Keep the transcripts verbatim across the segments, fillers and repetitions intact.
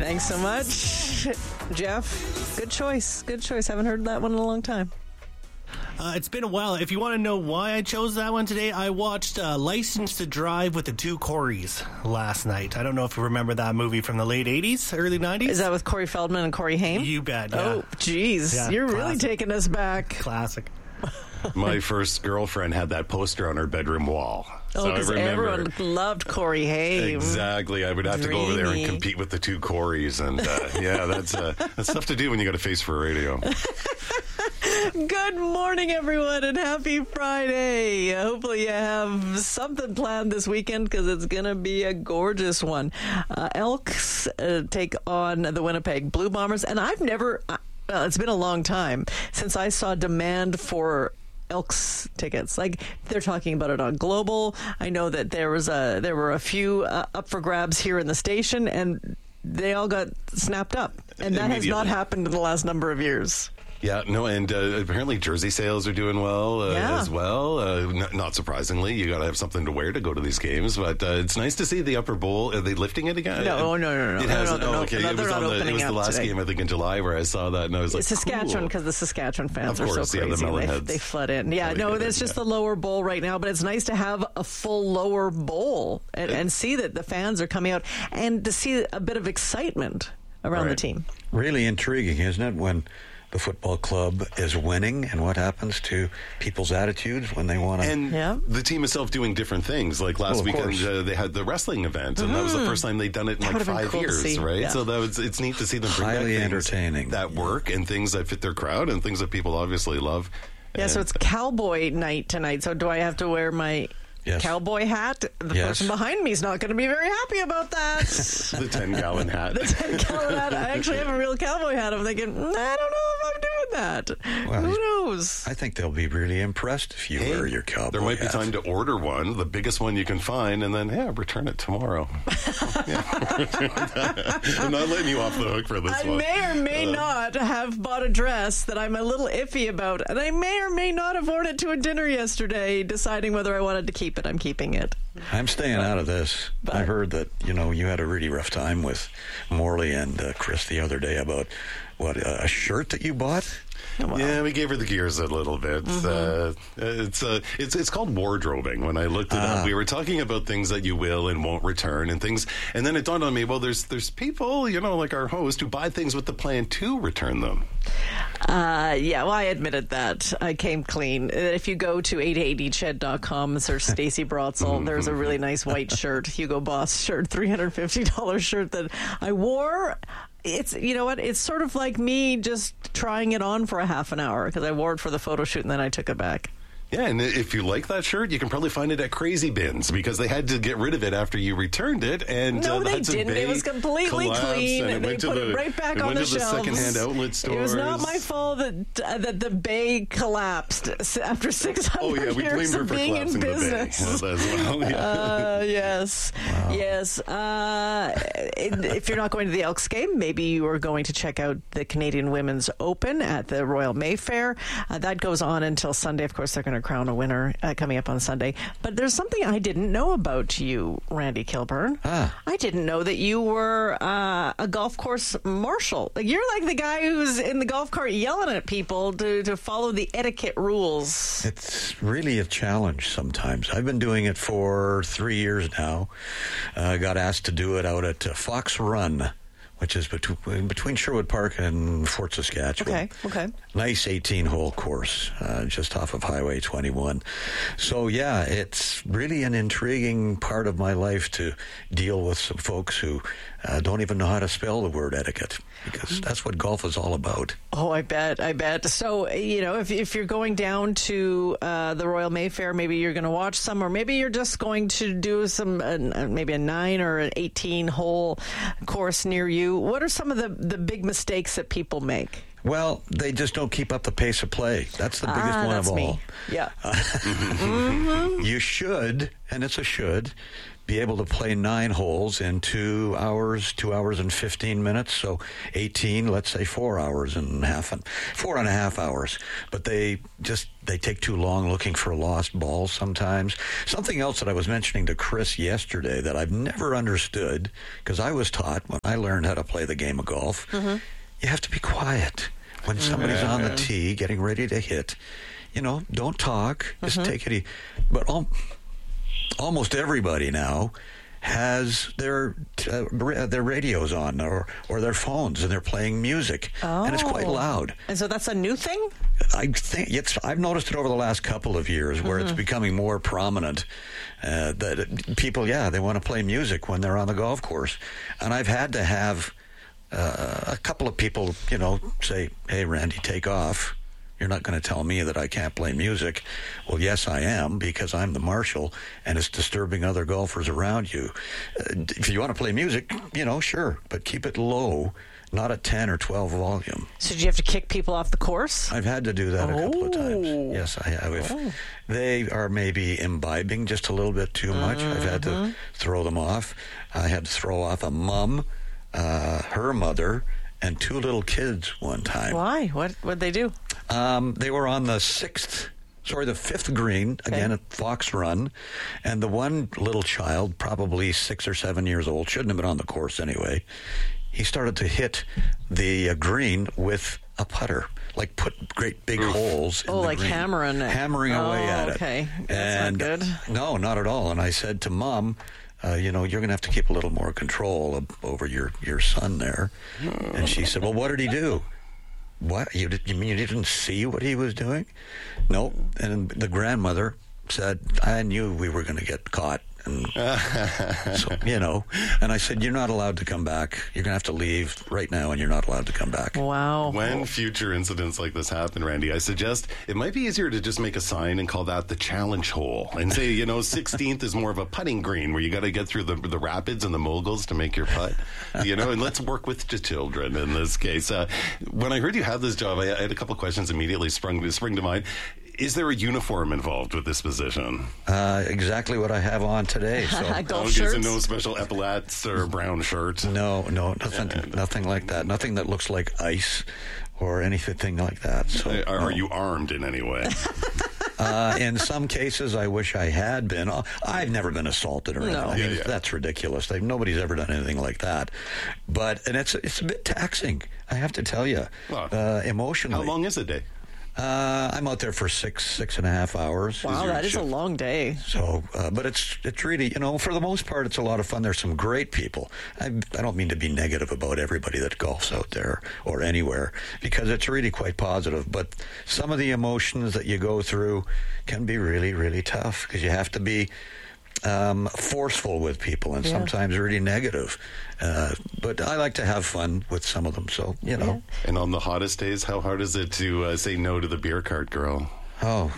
Thanks so much, Jeff. Good choice. Good choice. Haven't heard that one in a long time. Uh, it's been a while. If you want to know why I chose that one today, I watched uh, License to Drive with the Two Coreys last night. I don't know if you remember that movie from the late eighties, early nineties. Is that with Corey Feldman and Corey Haim? You bet, yeah. Oh, geez. Yeah, You're classic. really taking us back. Classic. My first girlfriend had that poster on her bedroom wall. Oh, so I because remember. everyone loved Corey Haim. Exactly. I would have to go over there and Dreamy. compete with the two Coreys. And uh, yeah, that's uh, that's tough to do when you got a face for radio. Good morning, everyone, and happy Friday. Hopefully you have something planned this weekend because it's going to be a gorgeous one. Uh, Elks uh, take on the Winnipeg Blue Bombers, and I've never, uh, well, it's been a long time since I saw demand for Elks tickets. Like, they're talking about it on Global. I know that there was a there were a few uh, up for grabs here in the station, and they all got snapped up. And that has not happened in the last number of years. Yeah, no, and uh, apparently jersey sales are doing well uh, Yeah. as well. Uh, n- not surprisingly, you got to have something to wear to go to these games. But uh, it's nice to see the upper bowl. Are they lifting it again? No, no, no, no. It no, hasn't. no, no, oh, okay. no, It they're was not on the. It opening was the up last today. game, I think, in July, where I saw that, and I was like, Saskatchewan, cool. because the Saskatchewan fans Of are course, so yeah, the crazy. they, Melonheads. they flood in. Yeah, Really no, good, it's just yeah. the lower bowl right now, but it's nice to have a full lower bowl and, and see that the fans are coming out and to see a bit of excitement around the Right. team. Really intriguing, isn't it, when the football club is winning and what happens to people's attitudes when they want to... And Yeah. the team itself doing different things. Like last Oh, of weekend, course. uh, they had the wrestling event, and that was the first time they'd done it in That like would've been five cool to years, see. right? Yeah. So that was it's neat to see them bring back Highly things entertaining. that work and things that fit their crowd and things that people obviously love. Yeah, so And- it's cowboy night tonight. So do I have to wear my Yes. cowboy hat? The Yes. person behind me is not going to be very happy about that. the ten gallon hat. The ten gallon hat. I actually have a real cowboy hat. I'm thinking, "Mm, I don't know if I'm doing that. Well, Who he's- knows? I think they'll be really impressed if you Hey, wear your cowboy there might be hat. time to order one, the biggest one you can find, and then, yeah, return it tomorrow. Yeah. I'm not letting you off the hook for this I one. may or may Uh, not have bought a dress that I'm a little iffy about, and I may or may not have worn it to a dinner yesterday, deciding whether I wanted to keep it. I'm keeping it. I'm staying out of this. But- I've heard that, you know, you had a really rough time with Morley and uh, Chris the other day about, what, a shirt that you bought? Well, Yeah, we gave her the gears a little bit. Uh, it's uh, it's it's called wardrobing. When I looked it up, we were talking about things that you will and won't return, and things. And then it dawned on me, well, there's there's people, you know, like our host, who buy things with the plan to return them. Uh, yeah, well, I admitted that. I came clean. Uh, If you go to eight eighty ched dot com and search Stacy Brotzel, there's a really nice white shirt, Hugo Boss shirt, three hundred fifty dollars shirt that I wore. It's, you know what, it's sort of like me just trying it on for a half an hour because I wore it for the photo shoot and then I took it back. Yeah, and if you like that shirt, you can probably find it at Crazy Bins because they had to get rid of it after you returned it. And No, uh, the they Hudson didn't. Bay It was completely collapsed, clean. and it They went to put the, it right back it on went the to the shelves. secondhand outlet stores. It was not my fault that uh, that the Bay collapsed s- after six hundred Oh yeah, we years blamed her of for being in collapsing the bay business. as well. Yeah. Uh, yes, yes. Uh, if you're not going to the Elks game, maybe you are going to check out the Canadian Women's Open at the Royal Mayfair. Uh, that goes on until Sunday. Of course, they're going to crown a winner uh, coming up on Sunday. But there's something I didn't know about you, Randy Kilburn. Ah. I didn't know that you were uh, a golf course marshal. Like, you're like the guy who's in the golf cart yelling at people to, to follow the etiquette rules. It's really a challenge sometimes. I've been doing it for three years now. I uh, got asked to do it out at uh, Fox Run, which is between, between Sherwood Park and Fort Saskatchewan. Okay, okay. Nice eighteen-hole course uh, just off of Highway twenty-one. So, yeah, it's really an intriguing part of my life to deal with some folks who uh, don't even know how to spell the word etiquette, because that's what golf is all about. Oh, I bet, I bet. So, you know, if if you're going down to uh, the Royal Mayfair, maybe you're going to watch some, or maybe you're just going to do some, uh, maybe a nine or an eighteen-hole course near you. What are some of the, the big mistakes that people make? Well, they just don't keep up the pace of play. That's the biggest ah, one that's of all. me. Yeah. You should, and it's a should, be able to play nine holes in two hours, two hours and fifteen minutes. So eighteen, let's say four hours and a half, four and a half hours. But they just, they take too long looking for lost balls sometimes. Something else that I was mentioning to Chris yesterday that I've never understood, because I was taught when I learned how to play the game of golf, mm-hmm. you have to be quiet. When somebody's on the tee getting ready to hit, you know, don't talk, just mm-hmm. take it easy. But al- almost everybody now has their uh, their radios on or, or their phones, and they're playing music, oh. and it's quite loud. And so that's a new thing? I think it's. I've noticed it over the last couple of years, where mm-hmm. it's becoming more prominent. Uh, that it, people, yeah, they want to play music when they're on the golf course, and I've had to have uh, a couple of people, you know, say, "Hey, Randy, take off. You're not going to tell me that I can't play music." Well, yes, I am, because I'm the marshal, and it's disturbing other golfers around you. Uh, if you want to play music, you know, sure, but keep it low, not at ten or twelve volume. So do you have to kick people off the course? I've had to do that oh. a couple of times. Yes, I have. If oh. they are maybe imbibing just a little bit too much, mm-hmm. I've had to throw them off. I had to throw off a mom, uh, her mother, and two little kids one time. Why? What what'd they do? Um, they were on the sixth, sorry, the fifth green, again okay. at Fox Run, and the one little child, probably six or seven years old, shouldn't have been on the course anyway, he started to hit the uh, green with a putter, like put great big Oof. holes in oh, the like green. hammering it. Hammering oh, away at it. okay. That's and not good. No, not at all. And I said to Mom, Uh, you know, you're going to have to keep a little more control of, over your, your son there. And she said, well, what did he do? What? You, did, you mean you didn't see what he was doing? No. And the grandmother said, I knew we were going to get caught. And so, you know, and I said, you're not allowed to come back. You're going to have to leave right now, and you're not allowed to come back. Wow. When future incidents like this happen, Randy, I suggest it might be easier to just make a sign and call that the challenge hole and say, you know, sixteenth is more of a putting green where you got to get through the the rapids and the moguls to make your putt, you know, and let's work with the children in this case. Uh, when I heard you had this job, I, I had a couple of questions immediately sprung to, spring to mind. Is there a uniform involved with this position? Uh, exactly what I have on today. So. Golf okay, shirts? so no special epaulets or a brown shirt? No, no, nothing, and, nothing like that. Nothing that looks like ice or anything like that. So, are, no. are you armed in any way? uh, in some cases, I wish I had been. I've never been assaulted or anything. No. I mean, yeah, yeah. That's ridiculous. They've, nobody's ever done anything like that. But and it's it's a bit taxing, I have to tell you, well, uh, emotionally. How long is a day? Uh, I'm out there for six, six and a half hours. Wow, that is a long day. So, uh, but it's it's really, you know, for the most part, it's a lot of fun. There's some great people. I, I don't mean to be negative about everybody that golfs out there or anywhere, because it's really quite positive. But some of the emotions that you go through can be really, really tough, because you have to be um, forceful with people and yeah. sometimes really negative. Uh, but I like to have fun with some of them, so, you know. Yeah. And on the hottest days, how hard is it to uh, say no to the beer cart girl? Oh,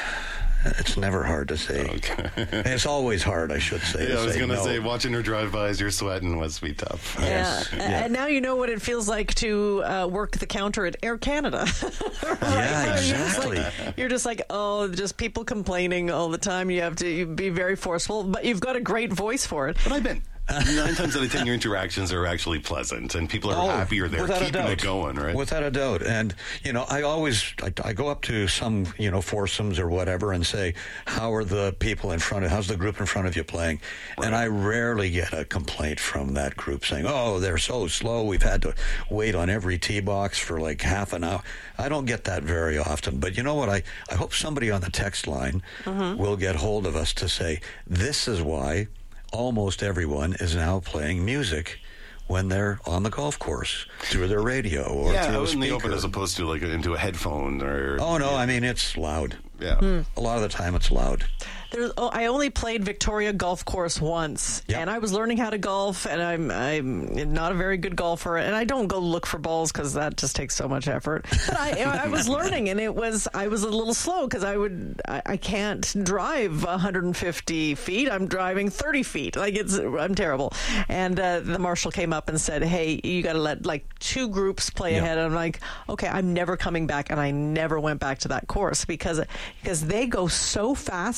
it's never hard to say. Okay. It's always hard, I should say. Yeah, I was going to no. say, watching her drive by as you're sweating must be tough. Yeah. Yes. yeah. And now you know what it feels like to uh, work the counter at Air Canada. Right? Yeah, exactly. You're just, like, you're just like, oh, just people complaining all the time. You have to be very forceful, but you've got a great voice for it. But I've been... Nine times out of ten, your interactions are actually pleasant, and people are oh, happy you're there, keeping it going, right? Without a doubt. And, you know, I always, I, I go up to some, you know, foursomes or whatever and say, how are the people in front of, how's the group in front of you playing? Right. And I rarely get a complaint from that group saying, oh, they're so slow, we've had to wait on every tee box for like half an hour. I don't get that very often. But you know what? I, I hope somebody on the text line mm-hmm. will get hold of us to say, this is why almost everyone is now playing music when they're on the golf course through their radio or yeah, through a out speaker. in the open as opposed to like into a headphone or. Oh no, I mean it's loud. Yeah, mm. a lot of the time it's loud. There's, oh, I only played Victoria Golf Course once, yep. and I was learning how to golf, and I'm I'm not a very good golfer, and I don't go look for balls because that just takes so much effort. But I I was learning, and it was I was a little slow because I would I, I can't drive one hundred fifty feet. I'm driving thirty feet. Like it's I'm terrible. And uh, the marshal came up and said, "Hey, you got to let like two groups play yep. ahead." And I'm like, "Okay, I'm never coming back," and I never went back to that course because because they go so fast at that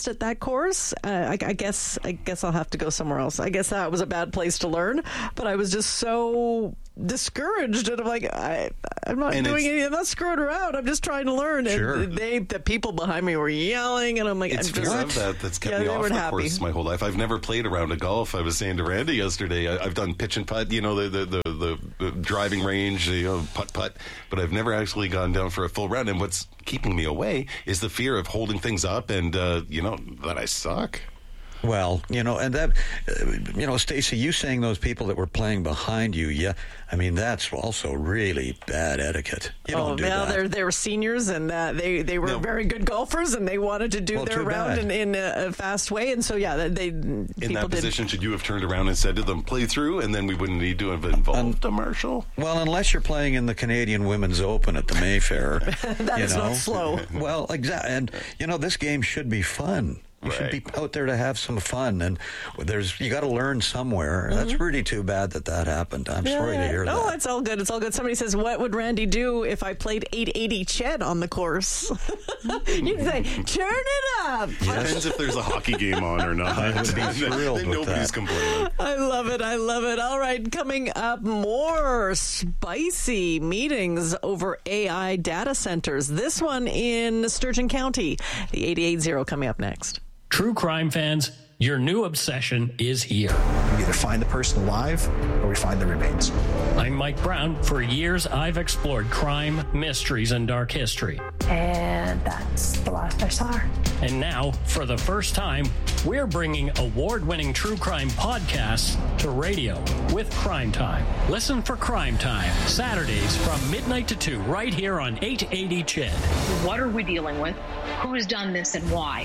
course. Uh, I, I guess I guess I'll have to go somewhere else. I guess that was a bad place to learn, but I was just so discouraged, and I'm like, I, I'm not And doing it's- anything. I'm not screwing around. I'm just trying to learn. Sure. And they, the people behind me were yelling, and I'm like, It's I'm fear just, of that that's kept yeah, me they off weren't the happy. course my whole life. I've never played a round of golf. I was saying to Randy yesterday, I, I've done pitch and putt, you know, the the, the, the, the driving range, you know, putt putt, but I've never actually gone down for a full round. And what's keeping me away is the fear of holding things up and, uh, you know, that I suck. Well, you know, and that, uh, you know, Stacey, you saying those people that were playing behind you, yeah, I mean, that's also really bad etiquette. You Oh, don't do well, that. they're they were seniors, and uh, they they were No. very good golfers, and they wanted to do Well, their too round bad. in, in a, a fast way, and so yeah, they In people that did. position, should you have turned around and said to them, play through, and then we wouldn't need to have involved a marshal? Well, unless you're playing in the Canadian Women's Open at the Mayfair. That you is know? not slow. Well, exactly. And, you know, this game should be fun. You should be Right. out there to have some fun, and there's you got to learn somewhere. That's really too bad that that happened. I'm sorry to hear no, that. it's all good. It's all good. Somebody says, "What would Randy do if I played eight eighty Ched on the course?" You'd say, "Turn it up." Depends if there's a hockey game on or not. I would be thrilled Then with nobody's that. complaining. I love it. I love it. All right, coming up, more spicy meetings over A I data centers. This one in Sturgeon County. The eighty-eight zero coming up next. True crime fans, your new obsession is here. We either find the person alive or we find the remains. I'm Mike Brown. For years, I've explored crime, mysteries, and dark history. And that's the last I saw her. And now, for the first time, we're bringing award-winning true crime podcasts to radio with Crime Time. Listen for Crime Time, Saturdays from midnight to two, right here on eight eighty Ched. What are we dealing with? Who's done this and why?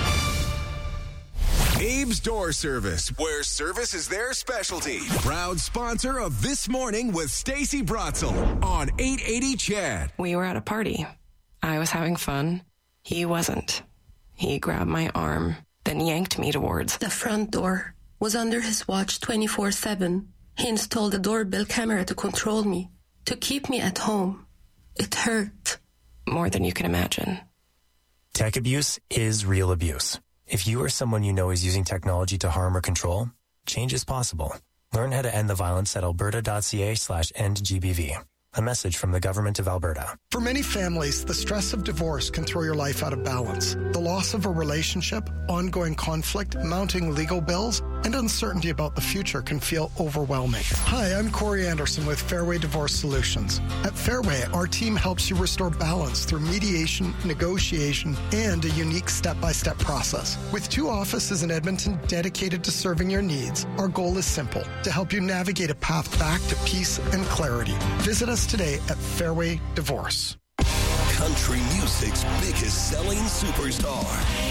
Abe's Door Service, where service is their specialty. Proud sponsor of This Morning with Stacey Bratzel on eight eighty Chad. We were at a party. I was having fun. He wasn't. He grabbed my arm, then yanked me towards the front door. Was under his watch twenty-four seven. He installed a doorbell camera to control me, to keep me at home. It hurt. More than you can imagine. Tech abuse is real abuse. If you or someone you know is using technology to harm or control, change is possible. Learn how to end the violence at alberta.ca slash end GBV. A message from the Government of Alberta. For many families, the stress of divorce can throw your life out of balance. The loss of a relationship, ongoing conflict, mounting legal bills, and uncertainty about the future can feel overwhelming. Hi, I'm Corey Anderson with Fairway Divorce Solutions. At Fairway, our team helps you restore balance through mediation, negotiation, and a unique step-by-step process. With two offices in Edmonton dedicated to serving your needs, our goal is simple, to help you navigate a path back to peace and clarity. Visit us today at Fairway Divorce. Country music's biggest selling superstar,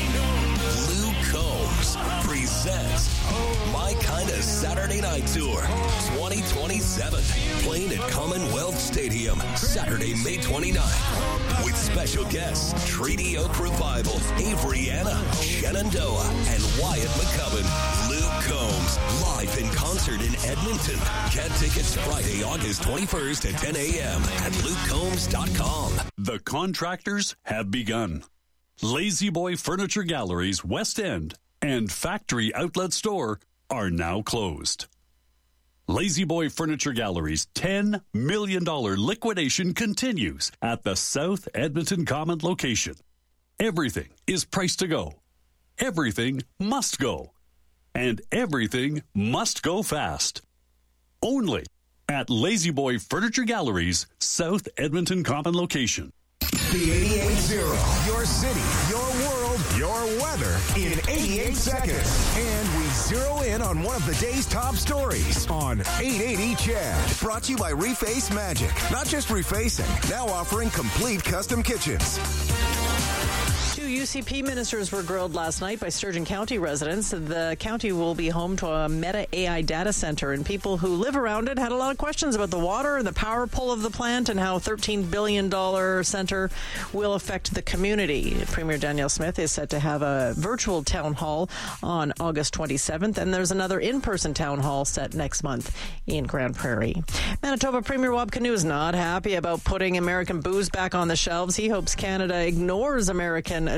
Luke Combs, presents My Kinda Saturday Night Tour twenty twenty-seven. Playing at Commonwealth Stadium, Saturday, May twenty-ninth. With special guests, Treaty Oak Revival, Avery Anna, Shenandoah, and Wyatt McCubbin. Luke Combs, live in concert in Edmonton. Get tickets Friday, August twenty-first at ten a.m. at luke combs dot com. The contractors have begun. Lazy Boy Furniture Galleries West End and Factory Outlet Store are now closed. Lazy Boy Furniture Gallery's ten million dollars liquidation continues at the South Edmonton Common location. Everything is priced to go. Everything must go. And everything must go fast. Only at Lazy Boy Furniture Gallery's South Edmonton Common location. The eighty-eight zero. Your city, your world, your weather in eighty-eight seconds. And we zero in on one of the day's top stories on eight eighty Chad. Brought to you by Reface Magic. Not just refacing, now offering complete custom kitchens. Two U C P ministers were grilled last night by Sturgeon County residents. The county will be home to a Meta A I data center, and people who live around it had a lot of questions about the water and the power pull of the plant and how a thirteen billion dollars center will affect the community. Premier Danielle Smith is set to have a virtual town hall on August twenty-seventh, and there's another in-person town hall set next month in Grand Prairie. Manitoba Premier Wab Kinew is not happy about putting American booze back on the shelves. He hopes Canada ignores American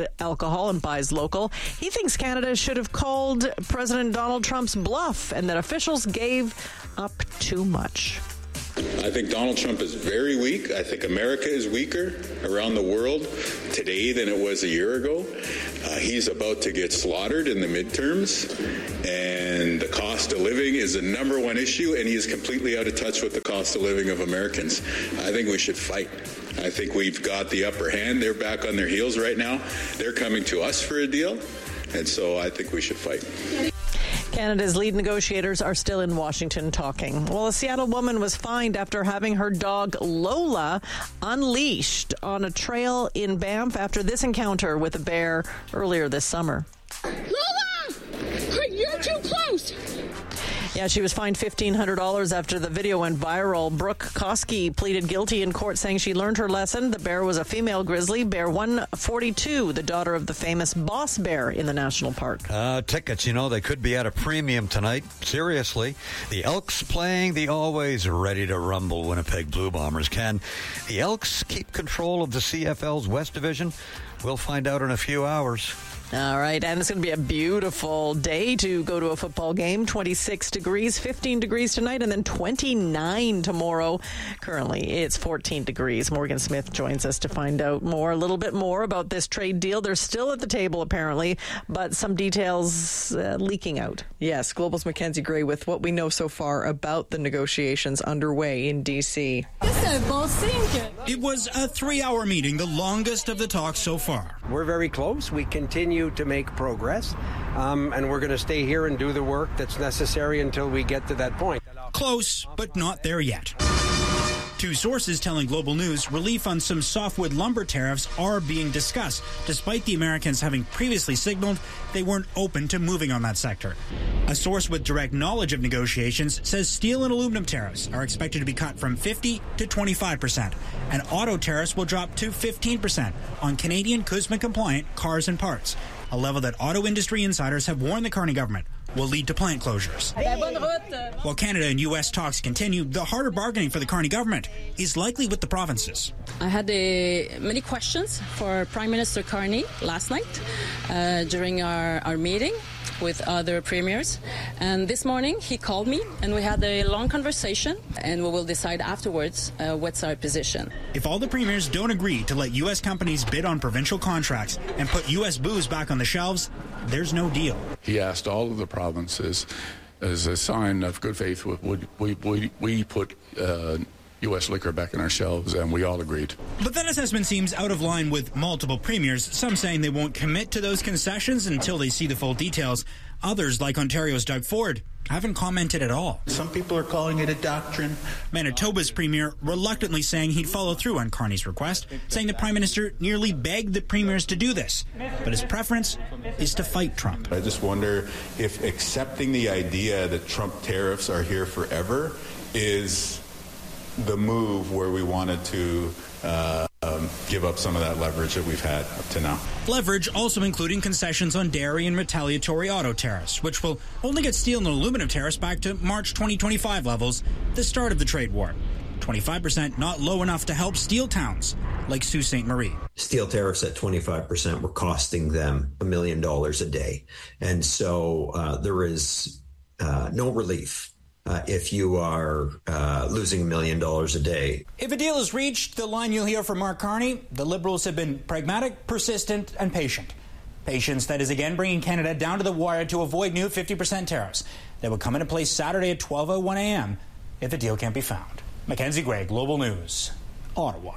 alcohol and buys local. He thinks Canada should have called President Donald Trump's bluff and that officials gave up too much. I think Donald Trump is very weak. I think America is weaker around the world today than it was a year ago. Uh, he's about to get slaughtered in the midterms, and the cost of living is the number one issue, and he is completely out of touch with the cost of living of Americans. I think we should fight. I think we've got the upper hand. They're back on their heels right now. They're coming to us for a deal, and so I think we should fight. Canada's lead negotiators are still in Washington talking. Well, a Seattle woman was fined after having her dog Lola unleashed on a trail in Banff after this encounter with a bear earlier this summer. Lola! You're too close! Yeah, she was fined fifteen hundred dollars after the video went viral. Brooke Koski pleaded guilty in court, saying she learned her lesson. The bear was a female grizzly, Bear one forty-two, the daughter of the famous boss bear in the national park. Uh, tickets, you know, they could be at a premium tonight. Seriously. The Elks playing the always ready to rumble Winnipeg Blue Bombers. Can the Elks keep control of the C F L's West Division? We'll find out in a few hours. All right, and it's going to be a beautiful day to go to a football game. twenty-six degrees, fifteen degrees tonight, and then twenty-nine tomorrow. Currently, it's fourteen degrees. Morgan Smith joins us to find out more, a little bit more about this trade deal. They're still at the table, apparently, but some details uh, leaking out. Yes, Global's Mackenzie Gray with what we know so far about the negotiations underway in D C. It was a three-hour meeting, the longest of the talks so far. We're very close. We continue to make progress, um, and we're going to stay here and do the work that's necessary until we get to that point. Close, but not there yet. Two sources telling Global News relief on some softwood lumber tariffs are being discussed, despite the Americans having previously signaled they weren't open to moving on that sector. A source with direct knowledge of negotiations says steel and aluminum tariffs are expected to be cut from fifty to twenty-five percent, and auto tariffs will drop to fifteen percent on Canadian C U S M A-compliant cars and parts, a level that auto industry insiders have warned the Carney government will lead to plant closures. While Canada and U S talks continue, the harder bargaining for the Carney government is likely with the provinces. I had uh, many questions for Prime Minister Carney last night uh, during our, our meeting with other premiers, and this morning he called me and we had a long conversation, and we will decide afterwards uh, what's our position. If all the premiers don't agree to let U S companies bid on provincial contracts and put U S booze back on the shelves, there's no deal. He asked all of the provinces, as a sign of good faith, would we, we, we put uh, U S liquor back on our shelves, and we all agreed. But that assessment seems out of line with multiple premiers, some saying they won't commit to those concessions until they see the full details. Others, like Ontario's Doug Ford, haven't commented at all. Some people are calling it a doctrine. Manitoba's premier reluctantly saying he'd follow through on Carney's request, saying the Prime Minister nearly begged the premiers to do this. But his preference is to fight Trump. I just wonder if accepting the idea that Trump tariffs are here forever is the move where we wanted to uh, um, give up some of that leverage that we've had up to now. Leverage also including concessions on dairy and retaliatory auto tariffs, which will only get steel and aluminum tariffs back to March twenty twenty-five levels, the start of the trade war. twenty-five percent not low enough to help steel towns like Sault Ste. Marie. Steel tariffs at twenty-five percent were costing them a million dollars a day. And so uh, there is uh, no relief Uh, if you are uh, losing a million dollars a day. If a deal is reached, the line you'll hear from Mark Carney, the Liberals have been pragmatic, persistent, and patient. Patience that is again bringing Canada down to the wire to avoid new fifty percent tariffs that would come into place Saturday at twelve oh one a.m. if a deal can't be found. Mackenzie Gray, Global News, Ottawa.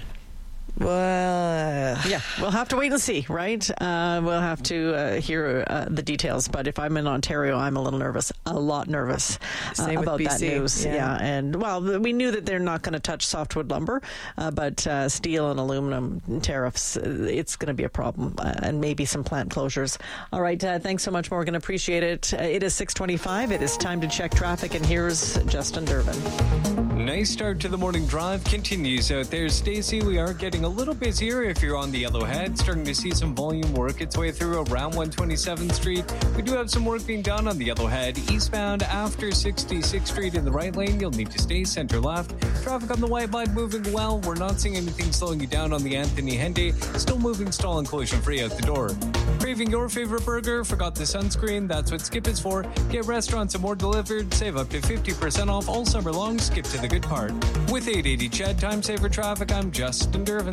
Well, uh, yeah, we'll have to wait and see, right? Uh, we'll have to uh, hear uh, the details. But if I'm in Ontario, I'm a little nervous, a lot nervous uh, about that news. Yeah. yeah, and well, we knew that they're not going to touch softwood lumber, uh, but uh, steel and aluminum tariffs, it's going to be a problem, uh, and maybe some plant closures. All right, uh, thanks so much, Morgan. Appreciate it. Uh, it is six twenty-five. It is time to check traffic, and here's Justin Durbin. Nice start to the morning drive continues out there, Stacey. We are getting getting a little busier if you're on the Yellowhead, starting to see some volume work its way through around one twenty-seventh Street. We do have some work being done on the Yellowhead eastbound after sixty-sixth Street in the right lane. You'll need to stay center left. Traffic on the white line moving well. We're not seeing anything slowing you down on the Anthony Henday. Still moving stall and collision free out the door. Craving your favorite burger? Forgot the sunscreen? That's what Skip is for. Get restaurants and more delivered. Save up to fifty percent off all summer long. Skip to the good part. With eight eighty C H E D Time Saver Traffic, I'm Justin Dervin.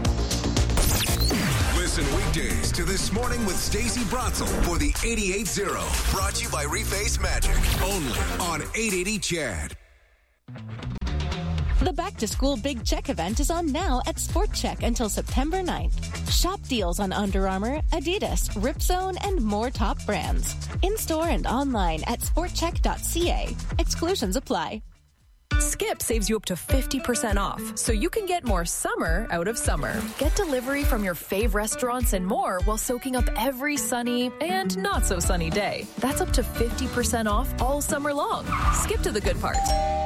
Listen weekdays to This Morning with Stacey Bratzel for the eighty-eight zero. Brought to you by Reface Magic. Only on eight eighty C H E D. The Back to School Big Check event is on now at Sport Check until September ninth. Shop deals on Under Armour, Adidas, Ripzone, and more top brands. In-store and online at sport check dot c a. Exclusions apply. Skip saves you up to fifty percent off, so you can get more summer out of summer. Get delivery from your fave restaurants and more while soaking up every sunny and not so sunny day. That's up to fifty percent off all summer long. Skip to the good part.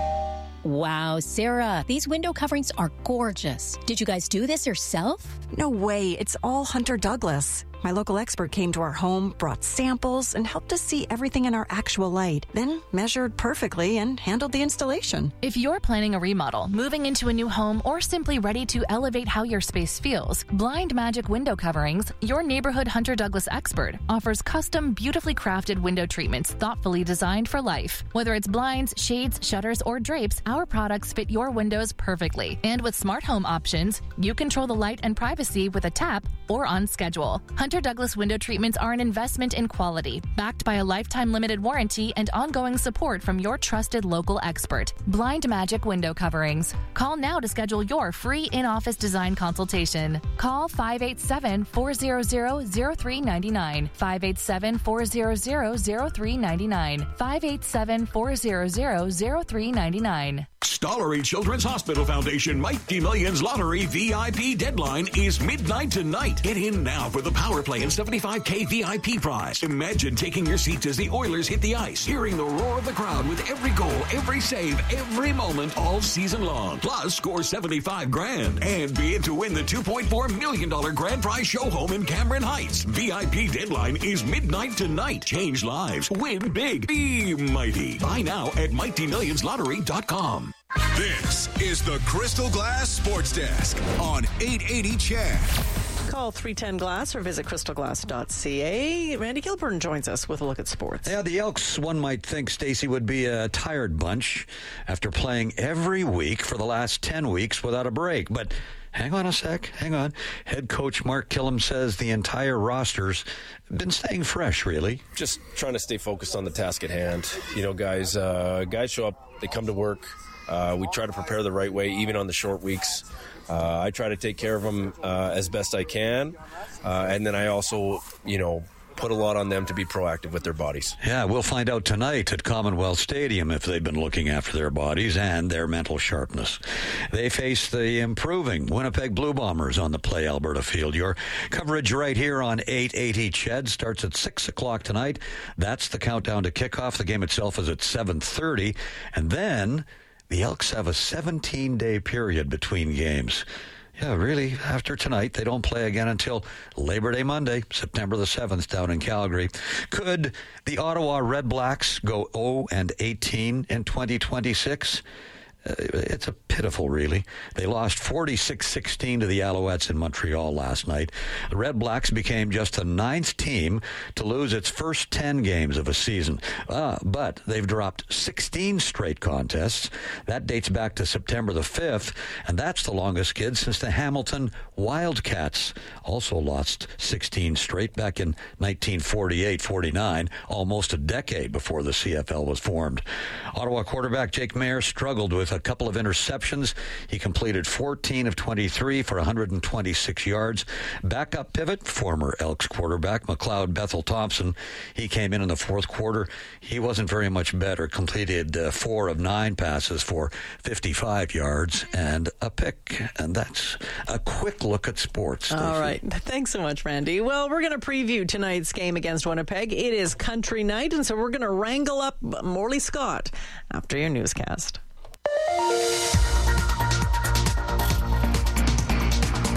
Wow, Sarah, these window coverings are gorgeous. Did you guys do this yourself? No way. It's all Hunter Douglas. My local expert came to our home, brought samples, and helped us see everything in our actual light, then measured perfectly and handled the installation. If you're planning a remodel, moving into a new home, or simply ready to elevate how your space feels, Blind Magic Window Coverings, your neighborhood Hunter Douglas expert, offers custom, beautifully crafted window treatments thoughtfully designed for life. Whether it's blinds, shades, shutters, or drapes, our products fit your windows perfectly. And with smart home options, you control the light and privacy with a tap or on schedule. Hunter Douglas window treatments are an investment in quality, backed by a lifetime limited warranty and ongoing support from your trusted local expert. Blind Magic Window Coverings. Call now to schedule your free in-office design consultation. Call five eight seven, four zero zero, zero three nine nine, five eight seven, four zero zero, zero three nine nine, five eight seven, four zero zero, zero three nine nine. Stollery Children's Hospital Foundation Mighty Millions Lottery V I P deadline is midnight tonight. Get in now for the Power Play and seventy-five K V I P prize. Imagine taking your seats as the Oilers hit the ice, hearing the roar of the crowd with every goal, every save, every moment, all season long. Plus, score seventy-five grand and be in to win the two point four million dollars grand prize show home in Cameron Heights. V I P deadline is midnight tonight. Change lives. Win big. Be mighty. Buy now at mighty millions lottery dot com. This is the Crystal Glass Sports Desk on eight eighty C H E D. Call three ten glass or visit crystal glass dot c a. Randy Gilburn joins us with a look at sports. Yeah, the Elks, one might think, Stacey, would be a tired bunch after playing every week for the last ten weeks without a break. But hang on a sec, hang on. Head coach Mark Killam says the entire roster's been staying fresh, really. Just trying to stay focused on the task at hand. You know, guys, uh, guys show up, they come to work. Uh, we try to prepare the right way, even on the short weeks. Uh, I try to take care of them uh, as best I can. Uh, and then I also, you know, put a lot on them to be proactive with their bodies. Yeah, we'll find out tonight at Commonwealth Stadium if they've been looking after their bodies and their mental sharpness. They face the improving Winnipeg Blue Bombers on the Play Alberta field. Your coverage right here on eight eighty C H E D starts at six o'clock tonight. That's the countdown to kickoff. The game itself is at seven thirty. And then the Elks have a seventeen-day period between games. Yeah, really, after tonight, they don't play again until Labor Day Monday, September the seventh, down in Calgary. Could the Ottawa Red Blacks go oh and eighteen in twenty twenty-six? Uh, it's a pitiful, really. They lost forty-six sixteen to the Alouettes in Montreal last night. The Red Blacks became just the ninth team to lose its first ten games of a season. Uh, but they've dropped sixteen straight contests. That dates back to September the fifth, and that's the longest, kid, since the Hamilton Wildcats also lost sixteen straight back in nineteen forty-eight forty-nine, almost a decade before the C F L was formed. Ottawa quarterback Jake Maier struggled with a couple of interceptions. He completed fourteen of twenty-three for one hundred twenty-six yards. Backup pivot, former Elks quarterback McLeod Bethel Thompson. He came in in the fourth quarter. He wasn't very much better. Completed uh, four of nine passes for fifty-five yards and a pick. And that's a quick look at sports. Stacey. All right. Thanks so much, Randy. Well, we're going to preview tonight's game against Winnipeg. It is country night, and so we're going to wrangle up Morley Scott after your newscast.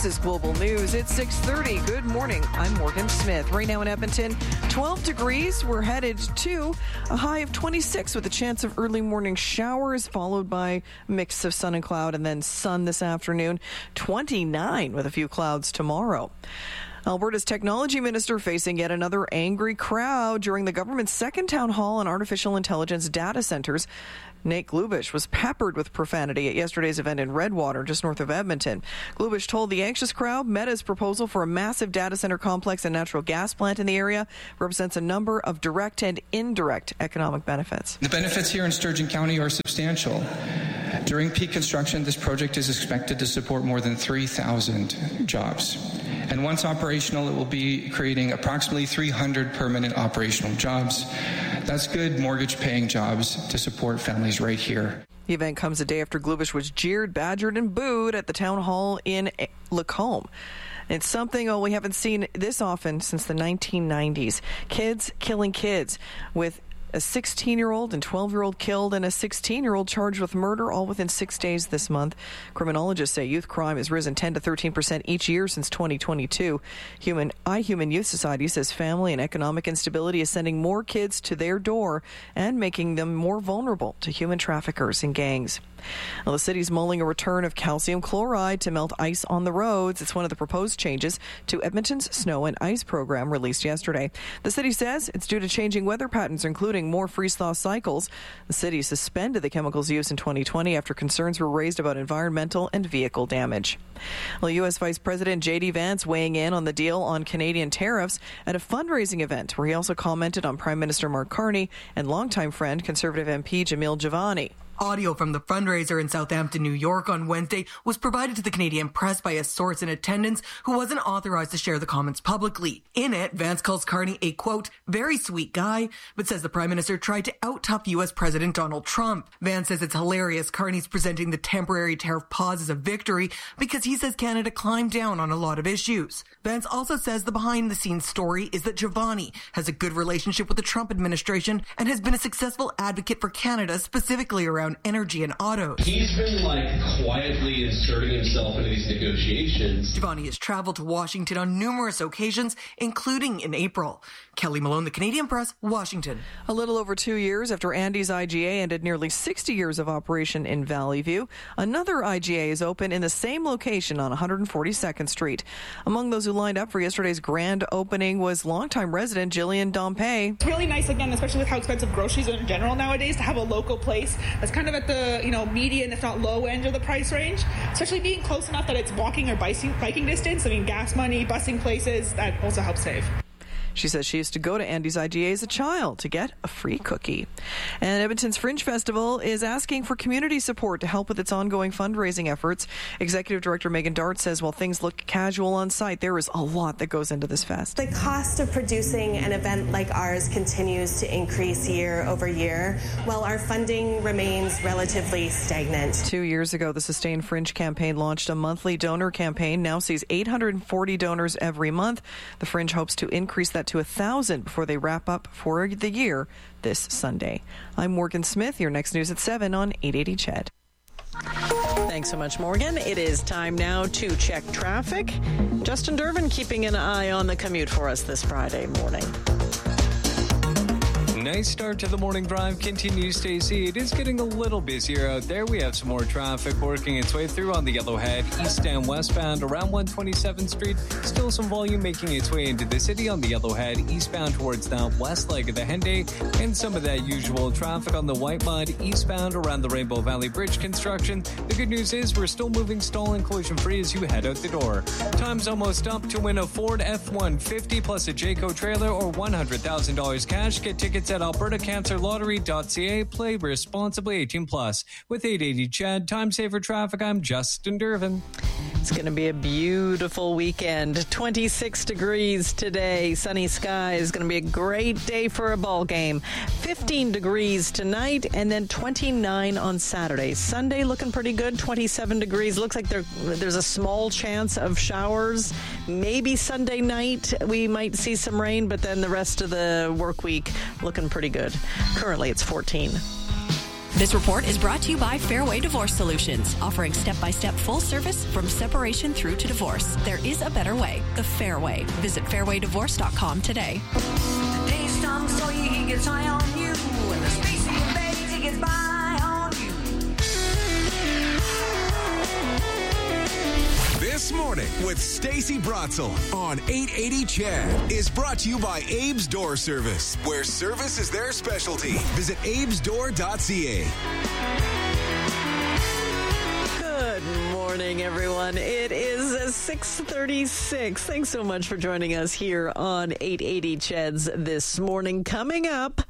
This is Global News. It's six thirty. Good morning. I'm Morgan Smith. Right now in Edmonton, twelve degrees. We're headed to a high of twenty-six with a chance of early morning showers, followed by a mix of sun and cloud, and then sun this afternoon. twenty-nine with a few clouds tomorrow. Alberta's technology minister facing yet another angry crowd during the government's second town hall on artificial intelligence data centers. Nate Glubish was peppered with profanity at yesterday's event in Redwater, just north of Edmonton. Glubish told the anxious crowd Meta's proposal for a massive data center complex and natural gas plant in the area represents a number of direct and indirect economic benefits. The benefits here in Sturgeon County are substantial. During peak construction, this project is expected to support more than three thousand jobs. And once operational, it will be creating approximately three hundred permanent operational jobs. That's good mortgage-paying jobs to support families right here. The event comes a day after Glubish was jeered, badgered, and booed at the town hall in Lacombe. It's something, oh, we haven't seen this often since the nineteen nineties. Kids killing kids, with a sixteen-year-old and twelve-year-old killed and a sixteen-year-old charged with murder, all within six days this month. Criminologists say youth crime has risen ten to thirteen percent each year since twenty twenty-two. Human iHuman Youth Society says family and economic instability is sending more kids to their door and making them more vulnerable to human traffickers and gangs. Well, the city's mulling a return of calcium chloride to melt ice on the roads. It's one of the proposed changes to Edmonton's snow and ice program released yesterday. The city says it's due to changing weather patterns, including more freeze-thaw cycles. The city suspended the chemical's use in twenty twenty after concerns were raised about environmental and vehicle damage. Well, U S Vice President J D Vance weighing in on the deal on Canadian tariffs at a fundraising event where he also commented on Prime Minister Mark Carney and longtime friend Conservative M P Jamil Javani. Audio from the fundraiser in Southampton, New York on Wednesday was provided to the Canadian press by a source in attendance who wasn't authorized to share the comments publicly. In it, Vance calls Carney a, quote, very sweet guy, but says the Prime Minister tried to out-tough U S President Donald Trump. Vance says it's hilarious Carney's presenting the temporary tariff pause as a victory because he says Canada climbed down on a lot of issues. Vance also says the behind-the-scenes story is that Giovanni has a good relationship with the Trump administration and has been a successful advocate for Canada, specifically around energy and autos. He's been like quietly inserting himself into these negotiations. Giovanni has traveled to Washington on numerous occasions, including in April. Kelly Malone, The Canadian Press, Washington. A little over two years after Andy's I G A ended nearly sixty years of operation in Valley View, another I G A is open in the same location on one hundred forty-second Street. Among those who lined up for yesterday's grand opening was longtime resident Jillian Dompe. It's really nice, again, especially with how expensive groceries are in general nowadays, to have a local place that's kind of at the, you know, median, if not low end of the price range, especially being close enough that it's walking or biking, biking distance. I mean, gas money, busing places, that also helps save. She says she used to go to Andy's I G A as a child to get a free cookie. And Edmonton's Fringe Festival is asking for community support to help with its ongoing fundraising efforts. Executive Director Megan Dart says while things look casual on site, there is a lot that goes into this fest. The cost of producing an event like ours continues to increase year over year, while our funding remains relatively stagnant. Two years ago, the Sustain Fringe campaign launched a monthly donor campaign, now sees eight hundred forty donors every month. The Fringe hopes to increase that to a thousand before they wrap up for the year this Sunday. I'm Morgan Smith. Your next news at seven on eight eighty C H E D. Thanks so much, Morgan. It is time now to check traffic. Justin Durbin keeping an eye on the commute for us this Friday morning. Nice start to the morning drive continues, Stacey. It is getting a little busier out there. We have some more traffic working its way through on the Yellowhead, east and westbound around one hundred twenty-seventh Street. Still some volume making its way into the city on the Yellowhead, eastbound towards that west leg of the Henday, and some of that usual traffic on the White Mud, eastbound around the Rainbow Valley Bridge construction. The good news is we're still moving stall and collision free as you head out the door. Time's almost up to win a Ford F one fifty plus a Jayco trailer or one hundred thousand dollars cash. Get tickets at alberta cancer lottery dot c a. Play responsibly, eighteen plus. With eight eighty C H E D, time saver traffic, I'm Justin Durbin. It's going to be a beautiful weekend. twenty-six degrees today, sunny skies. Going to be a great day for a ball game. fifteen degrees tonight, and then twenty-nine on Saturday. Sunday looking pretty good, twenty-seven degrees. Looks like there, there's a small chance of showers. Maybe Sunday night we might see some rain, but then the rest of the work week looking pretty good. Currently it's fourteen. This report is brought to you by Fairway Divorce Solutions, offering step-by-step full service from separation through to divorce. There is a better way, the Fairway. Visit fairway divorce dot com today. The day's done, so he gets high on you, and the space in your bed, he gets by on you. This Morning with Stacey Bratzel on eight eighty C H E D is brought to you by Abe's Door Service, where service is their specialty. Visit abes door dot c a. Good morning, everyone. It is six thirty-six. Thanks so much for joining us here on eight eighty C H E Ds this morning. Coming up,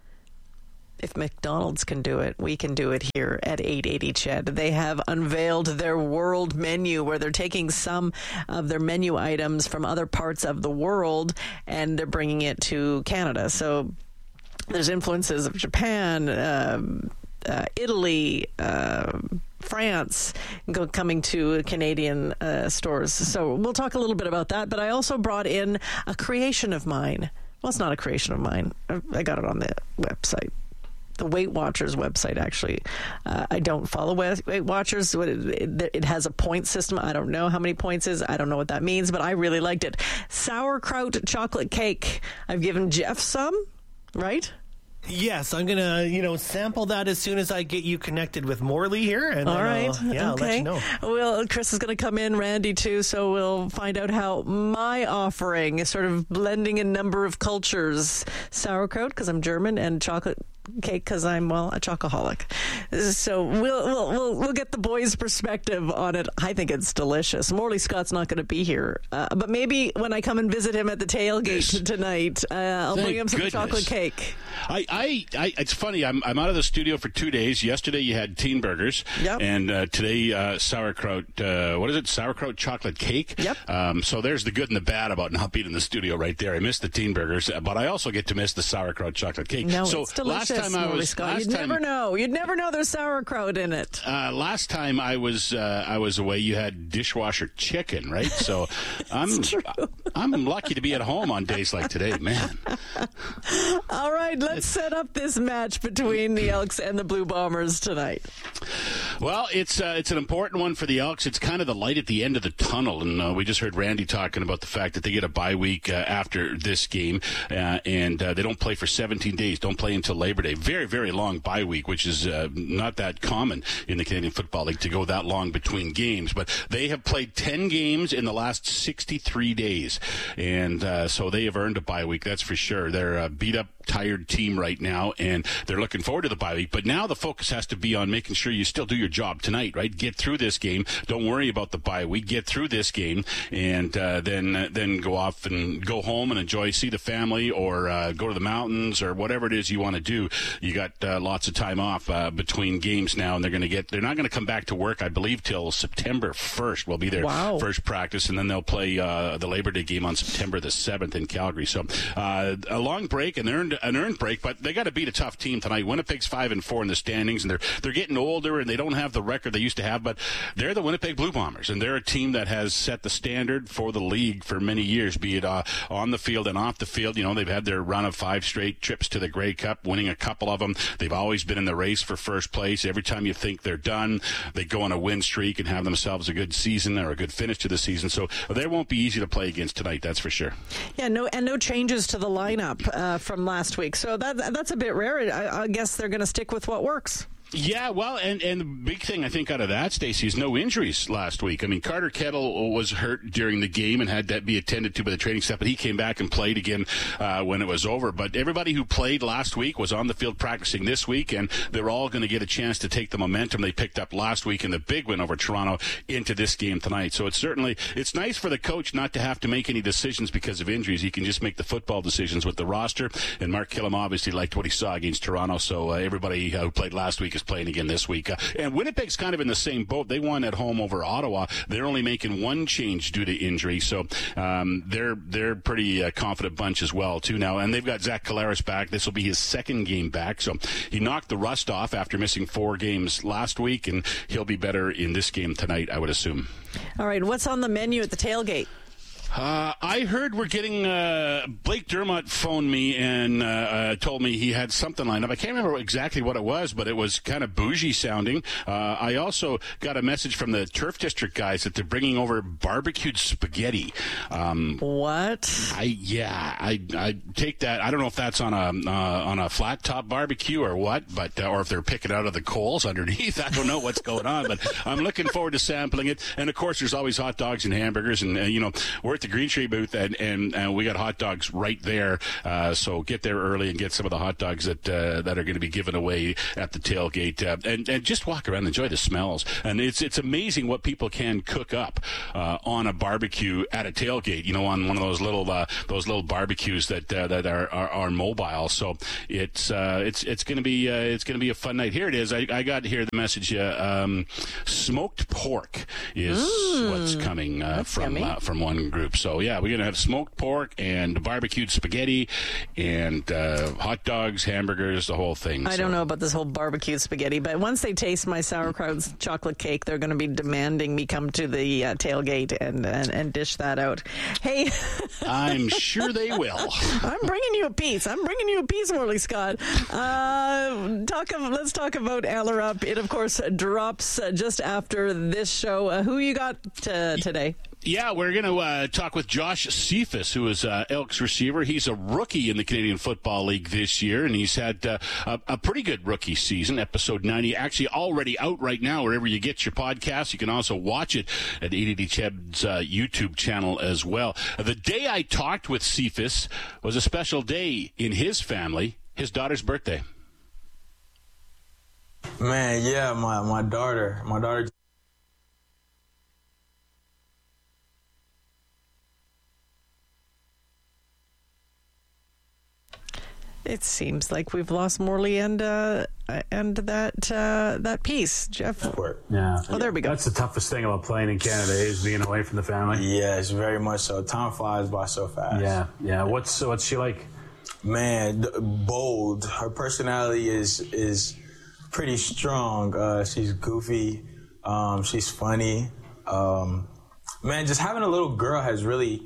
if McDonald's can do it, we can do it here at eight eighty C H E D. They have unveiled their world menu, where they're taking some of their menu items from other parts of the world and they're bringing it to Canada. So there's influences of Japan, uh, uh, Italy, uh, France go, coming to Canadian uh, stores. So we'll talk a little bit about that. But I also brought in a creation of mine. Well, it's not a creation of mine. I got it on the website. The Weight Watchers website, actually. Uh, I don't follow Weight Watchers. It, it has a point system. I don't know how many points is. I don't know what that means, but I really liked it. Sauerkraut chocolate cake. I've given Jeff some, right? Yes, I'm going to, you know, sample that as soon as I get you connected with Morley here. And All right. I'll, yeah, okay. I'll let you know. Well, Chris is going to come in, Randy too, so we'll find out how my offering is sort of blending a number of cultures. Sauerkraut, because I'm German, and chocolate cake because I'm, well, a chocoholic. So we'll, we'll we'll we'll get the boys' perspective on it. I think it's delicious. Morley Scott's not going to be here, uh, but maybe when I come and visit him at the tailgate yes. tonight, uh, I'll Thank bring him some goodness. chocolate cake. I, I, I, it's funny. I'm I'm out of the studio for two days. Yesterday you had teen burgers, yep. and uh, today uh, sauerkraut. Uh, what is it? Sauerkraut chocolate cake. Yep. Um, so there's the good and the bad about not being in the studio right there. I missed the teen burgers, but I also get to miss the sauerkraut chocolate cake. No, so it's delicious. Last time I was, Scott. last You'd time, never know. You'd never know there's sauerkraut in it. Uh, last time I was uh, I was away, you had dishwasher chicken, right? So I'm I'm lucky to be at home on days like today, man. All right, let's set up this match between the Elks and the Blue Bombers tonight. Well, it's uh, it's an important one for the Elks. It's kind of the light at the end of the tunnel, and uh, we just heard Randy talking about the fact that they get a bye week uh, after this game, uh, and uh, they don't play for seventeen days, don't play until Labor Day. Very, very long bye week, which is uh, not that common in the Canadian Football League to go that long between games. But they have played ten games in the last sixty-three days, and uh, so they have earned a bye week, that's for sure. They're a beat-up, tired team right now, and they're looking forward to the bye week. But now the focus has to be on making sure you still do your job tonight, right? Get through this game. Don't worry about the bye week. Get through this game, and uh, then uh, then go off and go home and enjoy, see the family, or uh, go to the mountains, or whatever it is you want to do. You got uh, lots of time off uh, between games now, and they're going to get. They're not going to come back to work, I believe, till September first. Will be their wow. first practice, and then they'll play uh, the Labor Day game on September the seventh in Calgary. So uh, a long break, an earned an earned break, but they got to beat a tough team tonight. Winnipeg's five and four in the standings, and they're they're getting older, and they don't have the record they used to have, but they're the Winnipeg Blue Bombers, and they're a team that has set the standard for the league for many years, be it uh, on the field and off the field. You know, they've had their run of five straight trips to the Grey Cup, winning a couple of them. They've always been in the race for first place. Every time you think they're done, they go on a win streak and have themselves a good season or a good finish to the season. So they won't be easy to play against tonight, that's for sure. Yeah, no, and no changes to the lineup uh, from last week. So that that's a bit rare. I, I guess they're going to stick with what works. Yeah, well, and, and the big thing I think out of that, Stacey, is no injuries last week. I mean, Carter Kettle was hurt during the game and had that be attended to by the training staff, but he came back and played again uh, when it was over. But everybody who played last week was on the field practicing this week, and they're all going to get a chance to take the momentum they picked up last week in the big win over Toronto into this game tonight. So it's certainly, it's nice for the coach not to have to make any decisions because of injuries. He can just make the football decisions with the roster, and Mark Killam obviously liked what he saw against Toronto, so uh, everybody uh, who played last week is playing again this week. Uh, and Winnipeg's kind of in the same boat. They won at home over Ottawa. They're only making one change due to injury, so um, they're they're pretty uh, confident bunch as well too now. And they've got Zach Collaros back. This will be his second game back, so he knocked the rust off after missing four games last week, and he'll be better in this game tonight, I would assume. All right, what's on the menu at the tailgate? Uh, I heard we're getting, uh, Blake Dermott phoned me and uh, uh, told me he had something lined up. I can't remember exactly what it was, but it was kind of bougie sounding. Uh, I also got a message from the Turf District guys that they're bringing over barbecued spaghetti. Um, what? I yeah, I I take that. I don't know if that's on a uh, on a flat top barbecue or what, but uh, or if they're picking out of the coals underneath. I don't know what's going on, but I'm looking forward to sampling it. And of course, there's always hot dogs and hamburgers, and uh, you know we're at the Green Tree booth, and, and uh, we got hot dogs right there. Uh, so get there early and get some of the hot dogs that uh, that are going to be given away at the tailgate, uh, and and just walk around and enjoy the smells. And it's it's amazing what people can cook up uh, on a barbecue at a tailgate. You know, on one of those little uh, those little barbecues that uh, that are, are are mobile. So it's uh, it's it's going to be uh, it's going to be a fun night. Here it is. I, I got here the message. Uh, um, smoked pork is mm, what's coming uh, from uh, from one group. So yeah. Yeah, we're going to have smoked pork and barbecued spaghetti and uh, hot dogs, hamburgers, the whole thing. I so. don't know about this whole barbecued spaghetti, but once they taste my sauerkraut chocolate cake, they're going to be demanding me come to the uh, tailgate and, and, and dish that out. Hey. I'm sure they will. I'm bringing you a piece. I'm bringing you a piece, Morley Scott. Uh, talk of, let's talk about Eller Up. It, of course, drops uh, just after this show. Uh, who you got uh, today? Yeah, we're going to uh, talk with Josh Cephas, who is uh, Elks receiver. He's a rookie in the Canadian Football League this year, and he's had uh, a, a pretty good rookie season. Episode ninety, actually already out right now wherever you get your podcasts. You can also watch it at eight eighty Cheb's uh, YouTube channel as well. Uh, the day I talked with Cephas was a special day in his family, his daughter's birthday. Man, yeah, my, my daughter, my daughter... It seems like we've lost Morley and uh, and that uh, that piece, Jeff. Yeah. Oh, there we go. That's the toughest thing about playing in Canada is being away from the family. Yes, very much so. Time flies by so fast. Yeah, yeah. What's what's she like? Man, bold. Her personality is is pretty strong. Uh, she's goofy. Um, she's funny. Um, man, just having a little girl has really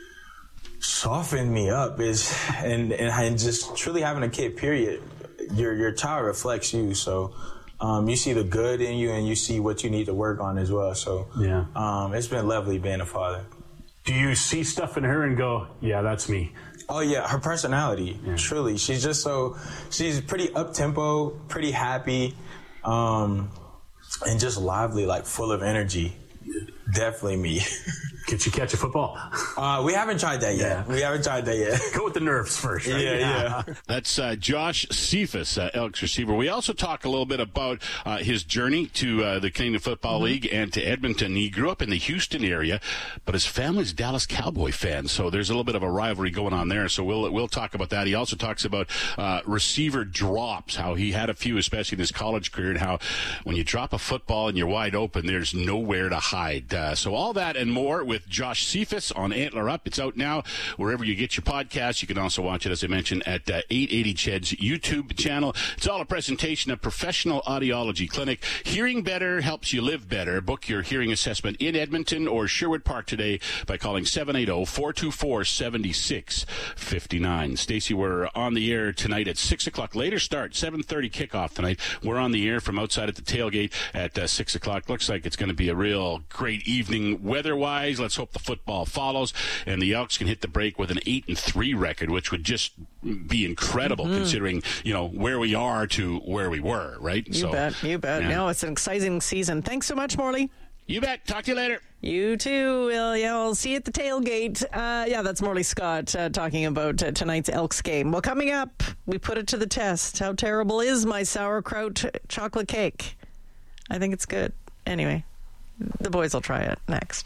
softened me up. Is and, and and just truly having a kid, period. Your your child reflects you, so um, you see the good in you, and you see what you need to work on as well. So yeah, um, it's been lovely being a father. Do you see stuff in her and go, yeah, that's me? Oh yeah, her personality, yeah. Truly, she's just so she's pretty up tempo, pretty happy, um, and just lively, like full of energy. Definitely me. Can she catch a football? Uh, we haven't tried that yet. Yeah. We haven't tried that yet. Go with the nerves first, right? Yeah, yeah. That's uh, Josh Cephas, uh, Elks receiver. We also talk a little bit about uh, his journey to uh, the Canadian Football mm-hmm. League and to Edmonton. He grew up in the Houston area, but his family's Dallas Cowboy fans, so there's a little bit of a rivalry going on there. So we'll we'll talk about that. He also talks about uh, receiver drops, how he had a few, especially in his college career, and how when you drop a football and you're wide open, there's nowhere to hide. Uh, so all that and more with Josh Cephas on Antler Up. It's out now wherever you get your podcasts. You can also watch it, as I mentioned, at uh, eight eighty Ched's YouTube channel. It's all a presentation of Professional Audiology Clinic. Hearing better helps you live better. Book your hearing assessment in Edmonton or Sherwood Park today by calling seven eight zero, four two four, seven six five nine. Stacey, we're on the air tonight at six o'clock. Later start, seven thirty kickoff tonight. We're on the air from outside at the tailgate at uh, six o'clock. Looks like it's going to be a real great evening weather-wise. Let's hope the football follows, and the Elks can hit the break with an eight and three record, which would just be incredible mm-hmm. considering, you know, where we are to where we were, right? You so, bet, you bet. Yeah. No, it's an exciting season. Thanks so much, Morley. You bet. Talk to you later. You too. Well, yeah, I'll see you at the tailgate. Uh, yeah, that's Morley Scott uh, talking about uh, tonight's Elks game. Well, coming up, we put it to the test. How terrible is my sauerkraut chocolate cake? I think it's good. Anyway, the boys will try it next.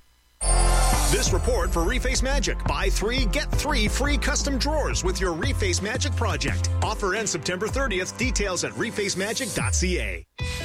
This report for Reface Magic. Buy three, get three free custom drawers with your Reface Magic project. Offer ends September thirtieth. Details at reface magic dot c a.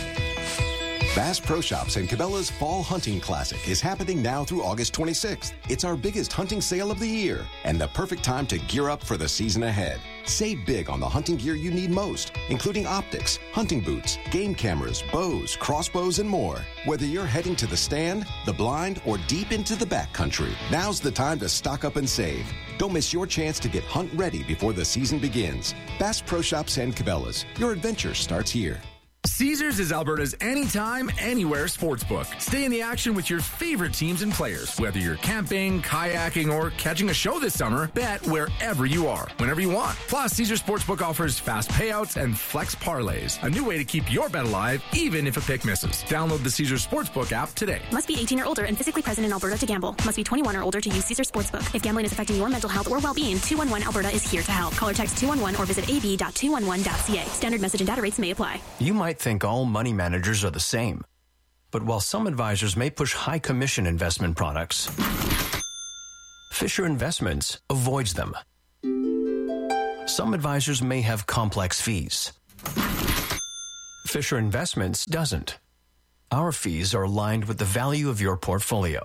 Bass Pro Shops and Cabela's Fall Hunting Classic is happening now through August twenty-sixth. It's our biggest hunting sale of the year and the perfect time to gear up for the season ahead. Save big on the hunting gear you need most, including optics, hunting boots, game cameras, bows, crossbows, and more. Whether you're heading to the stand, the blind, or deep into the backcountry, now's the time to stock up and save. Don't miss your chance to get hunt ready before the season begins. Bass Pro Shops and Cabela's. Your adventure starts here. Caesars is Alberta's anytime, anywhere sportsbook. Stay in the action with your favorite teams and players. Whether you're camping, kayaking, or catching a show this summer, bet wherever you are, whenever you want. Plus, Caesars Sportsbook offers fast payouts and flex parlays, a new way to keep your bet alive, even if a pick misses. Download the Caesars Sportsbook app today. Must be eighteen or older and physically present in Alberta to gamble. Must be twenty-one or older to use Caesars Sportsbook. If gambling is affecting your mental health or well-being, two one one Alberta is here to help. Call or text two one one or visit a b dot two one one dot c a. Standard message and data rates may apply. You might think all money managers are the same. But while some advisors may push high commission investment products, Fisher Investments avoids them. Some advisors may have complex fees. Fisher Investments doesn't. Our fees are aligned with the value of your portfolio.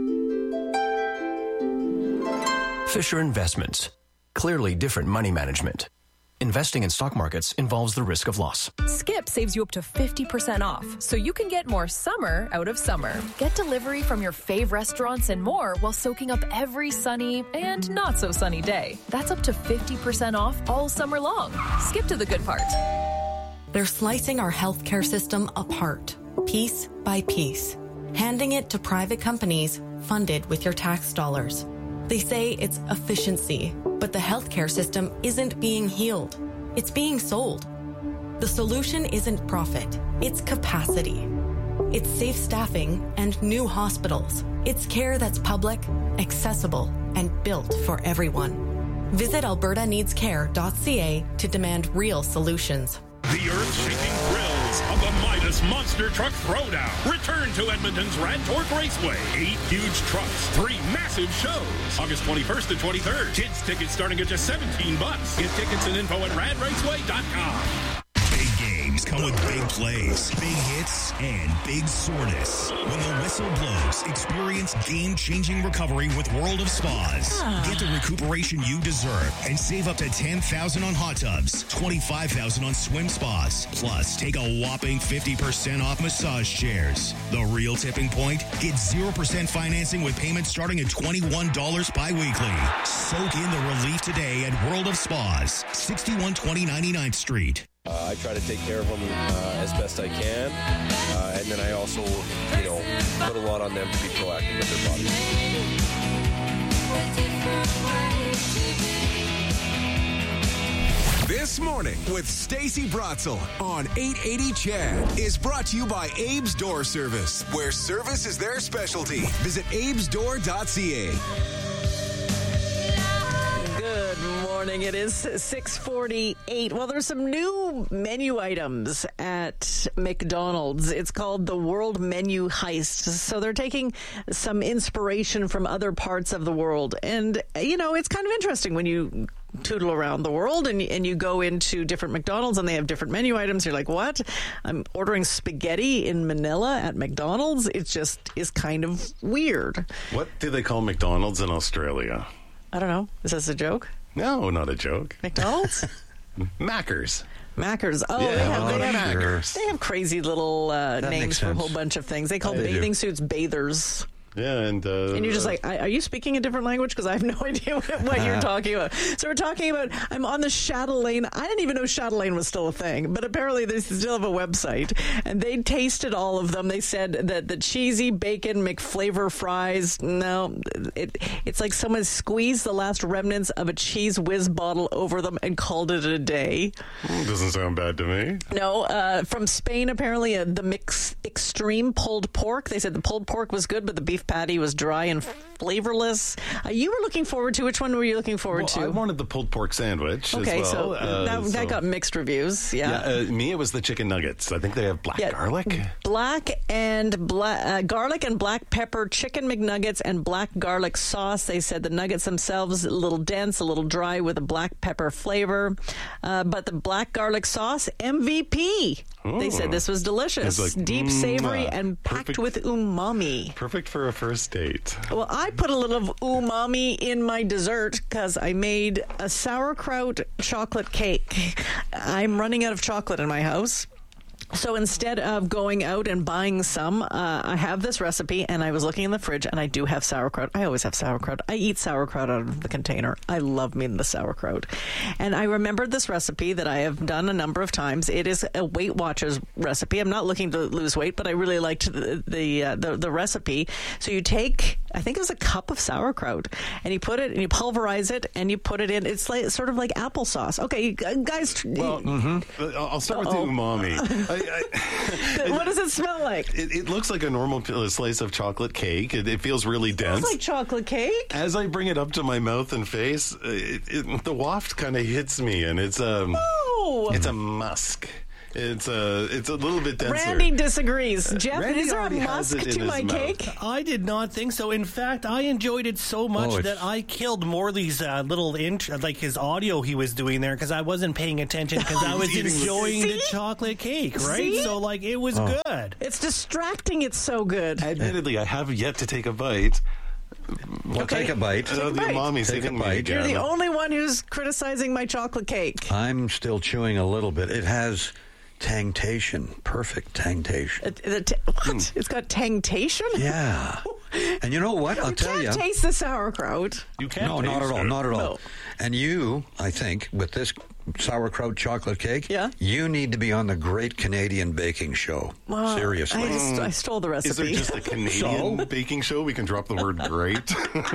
Fisher Investments. Clearly different money management. Investing in stock markets involves the risk of loss. Skip saves you up to fifty percent off, so you can get more summer out of summer. Get delivery from your fave restaurants and more while soaking up every sunny and not so sunny day. That's up to fifty percent off all summer long. Skip to the good part. They're slicing our healthcare system apart, piece by piece, handing it to private companies funded with your tax dollars. They say it's efficiency, but the healthcare system isn't being healed. It's being sold. The solution isn't profit. It's capacity. It's safe staffing and new hospitals. It's care that's public, accessible, and built for everyone. Visit alberta needs care dot c a to demand real solutions. The earth-shaking thrills of the Midas Monster Truck Throwdown return to Edmonton's Rad Torque Raceway. Eight huge trucks, three massive shows. August twenty-first to twenty-third. Kids tickets starting at just seventeen bucks. Get tickets and info at rad raceway dot com. Big games come with big plays, big hits, and big soreness. When the whistle blows, experience game-changing recovery with World of Spas. Get the recuperation you deserve and save up to ten thousand dollars on hot tubs, twenty-five thousand dollars on swim spas. Plus, take a whopping fifty percent off massage chairs. The real tipping point? Get zero percent financing with payments starting at twenty-one dollars bi-weekly. Soak in the relief today at World of Spas, sixty-one twenty ninety-ninth Street. Uh, I try to take care of them uh, as best I can, uh, and then I also, you know, put a lot on them to be proactive with their bodies. This Morning with Stacey Bratzel on eight eighty C H E D is brought to you by Abe's Door Service, where service is their specialty. Visit abes door dot c a. Good morning. It is six forty-eight. Well, there's some new menu items at McDonald's. It's called the World Menu Heist. So they're taking some inspiration from other parts of the world. And, you know, it's kind of interesting when you tootle around the world and, and you go into different McDonald's and they have different menu items. You're like, what? I'm ordering spaghetti in Manila at McDonald's? It just is kind of weird. What do they call McDonald's in Australia? I don't know. Is this a joke? No, not a joke. McDonald's? Maccers. Maccers. Oh, Yeah, they, have, oh, they, have, Maccers. they have crazy little uh, That names makes for a sense. whole bunch of things. They call They do. bathing suits bathers. Yeah, and... Uh, And you're just like, are you speaking a different language? Because I have no idea what, what you're talking about. So we're talking about, I'm on the Chatelaine. I didn't even know Chatelaine was still a thing, but apparently they still have a website. And they tasted all of them. They said that the cheesy bacon McFlavor fries, no, it, it's like someone squeezed the last remnants of a Cheese Whiz bottle over them and called it a day. Doesn't sound bad to me. No, uh, from Spain, apparently, uh, the mix extreme pulled pork. They said the pulled pork was good, but the beef patty was dry and flavorless. Uh, you were looking forward to, which one were you looking forward Well, I to? wanted the pulled pork sandwich Okay, as so, well. Uh, that, that so- got mixed reviews. Yeah. Yeah, uh, me, it was the chicken nuggets. I think they have black Yeah. garlic. Black and bla- uh, garlic and black pepper chicken McNuggets and black garlic sauce. They said the nuggets themselves a little dense, a little dry with a black pepper flavor, uh, but the black garlic sauce M V P. They said this was delicious, It's like, deep mm, savory uh, and packed perfect- with umami. Perfect for a first date? Well, I put a little of umami in my dessert because I made a sauerkraut chocolate cake. I'm running out of chocolate in my house. So instead of going out and buying some, uh, I have this recipe, and I was looking in the fridge, and I do have sauerkraut. I always have sauerkraut. I eat sauerkraut out of the container. I love me the sauerkraut. And I remembered this recipe that I have done a number of times. It is a Weight Watchers recipe. I'm not looking to lose weight, but I really liked the the, uh, the, the recipe. So you take, I think it was a cup of sauerkraut, and you put it, and you pulverize it, and you put it in. It's like sort of like applesauce. Okay, guys. Well, mm-hmm. I'll start with Uh-oh. the umami. I, I, what does it smell like? It, it looks like a normal slice of chocolate cake. It, it feels really it dense. It's like chocolate cake. As I bring it up to my mouth and face, it, it, the waft kind of hits me, and it's um, oh. it's a musk. It's a, it's a little bit denser. Randy disagrees. Jeff, Randy is there a already has musk it in to my his mouth. cake? I did not think so. In fact, I enjoyed it so much Oh, that I killed Morley's uh, little int- like his audio he was doing there because I wasn't paying attention because I was enjoying the chocolate cake, right? See? So like it was Oh. good. It's distracting. It's so good. Admittedly, I have yet to take a bite. Well, Okay. take a bite. Uh, the umami's Take a hitting me bite. again. You're the only one who's criticizing my chocolate cake. I'm still chewing a little bit. It has tangtation, perfect tangtation. It, it, what? It's got tangtation? Yeah. And you know what? I'll You tell you. can't taste the sauerkraut. You can't. No, not at all. taste it. Not at all. No. And you, I think, with this sauerkraut chocolate cake, Yeah. you need to be on the Great Canadian Baking Show. Well, Seriously. I, just, I stole the recipe. Is there just a Canadian So? baking show? We can drop the word great.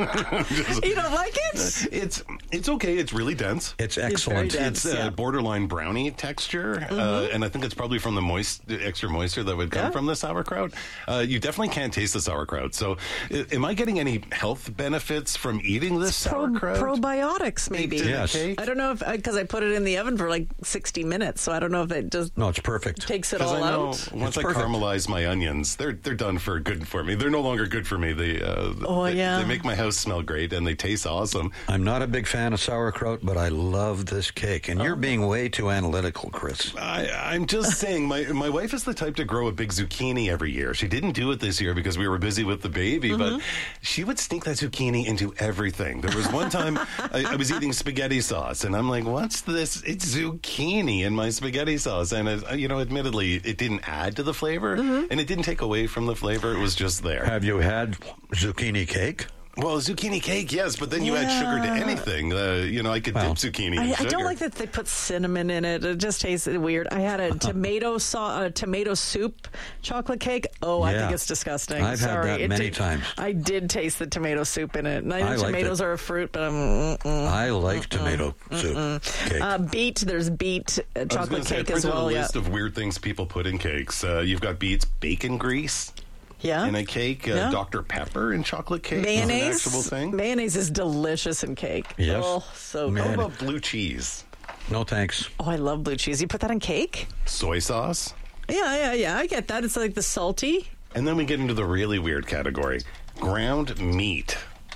Just- You don't like it? It's it's okay. It's really dense. It's very excellent. dense. It's uh, Yeah. borderline brownie texture, uh, Mm-hmm. and I think it's probably from the moist, the extra moisture that would come Yeah. from the sauerkraut. Uh, you definitely can't taste the sauerkraut. So, I- am I getting any health benefits from eating this Pro, sauerkraut? probiotics, maybe. Baked in the Yes. cake? I don't know if, because I put it in the oven for like sixty minutes, so I don't know if it just No, it's perfect. takes it 'Cause all I know out. once It's I perfect. caramelize my onions, they're they're done for good for me. They're no longer good for me. They uh, Oh, they, yeah. they make my house smell great and they taste awesome. I'm not a big fan of sauerkraut, but I love this cake. And Oh. you're being way too analytical, Chris. I, I'm just saying, my my wife is the type to grow a big zucchini every year. She didn't do it this year because we were busy with the baby, Mm-hmm. but she would sneak that zucchini into everything. There was one time I, I was eating spaghetti sauce, and I'm like, "What's this? It's zucchini in my spaghetti sauce." And it, you know, admittedly, it didn't add to the flavor, Mm-hmm. and it didn't take away from the flavor. It was just there. Have you had zucchini cake? Well, zucchini cake, yes, but then you add sugar to Yeah. anything. Uh, you know, I could Well, dip zucchini in I, I sugar. don't like that they put cinnamon in it. It just tastes weird. I had a tomato sau- a tomato soup chocolate cake. Oh, I Yeah. think it's disgusting. I've had Sorry. that It many did- times. I did taste the tomato soup in it. And I know I liked tomatoes it. are a fruit, but I'm. Mm-mm. I like tomato soup cake. Uh, beet. There's beet uh, I was chocolate gonna say, I cake as printed well. a Yeah. list of weird things people put in cakes. Uh, you've got beets, bacon grease Yeah. in a cake, uh, Yeah. Doctor Pepper in chocolate cake. Mayonnaise. Is an actual thing. Mayonnaise is delicious in cake. Yes. Oh, so How good. Man. about blue cheese? No thanks. Oh, I love blue cheese. You put that in cake? Soy sauce? Yeah, yeah, yeah. I get that. It's like the salty. And then we get into the really weird category. Ground meat.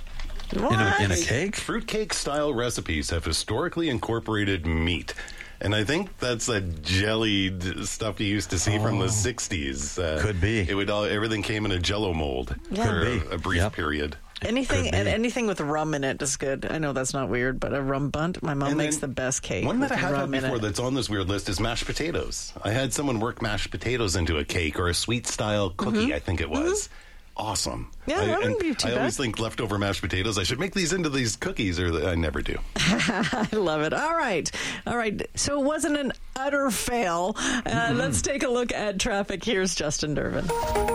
What? In a, in a cake? Fruitcake style recipes have historically incorporated meat. And I think that's that jellied stuff you used to see from the sixties. Uh, Could be. It would all, everything came in a jello mold Yeah. for Could be. a, a brief Yep. period. Anything Could be. and anything with rum in it is good. I know that's not weird, but a rum bunt. My mom And makes then the best cake. One that with I have had rum in before it. that's on this weird list is mashed potatoes. I had someone work mashed potatoes into a cake or a sweet style cookie, I think it was. Awesome. Mm-hmm. Yeah, I, that wouldn't and be too I always bad. think leftover mashed potatoes, I should make these into these cookies, or I never do. I love it. All right. All right. So it wasn't an utter fail. Uh, let's take a look at traffic. Here's Justin Durbin.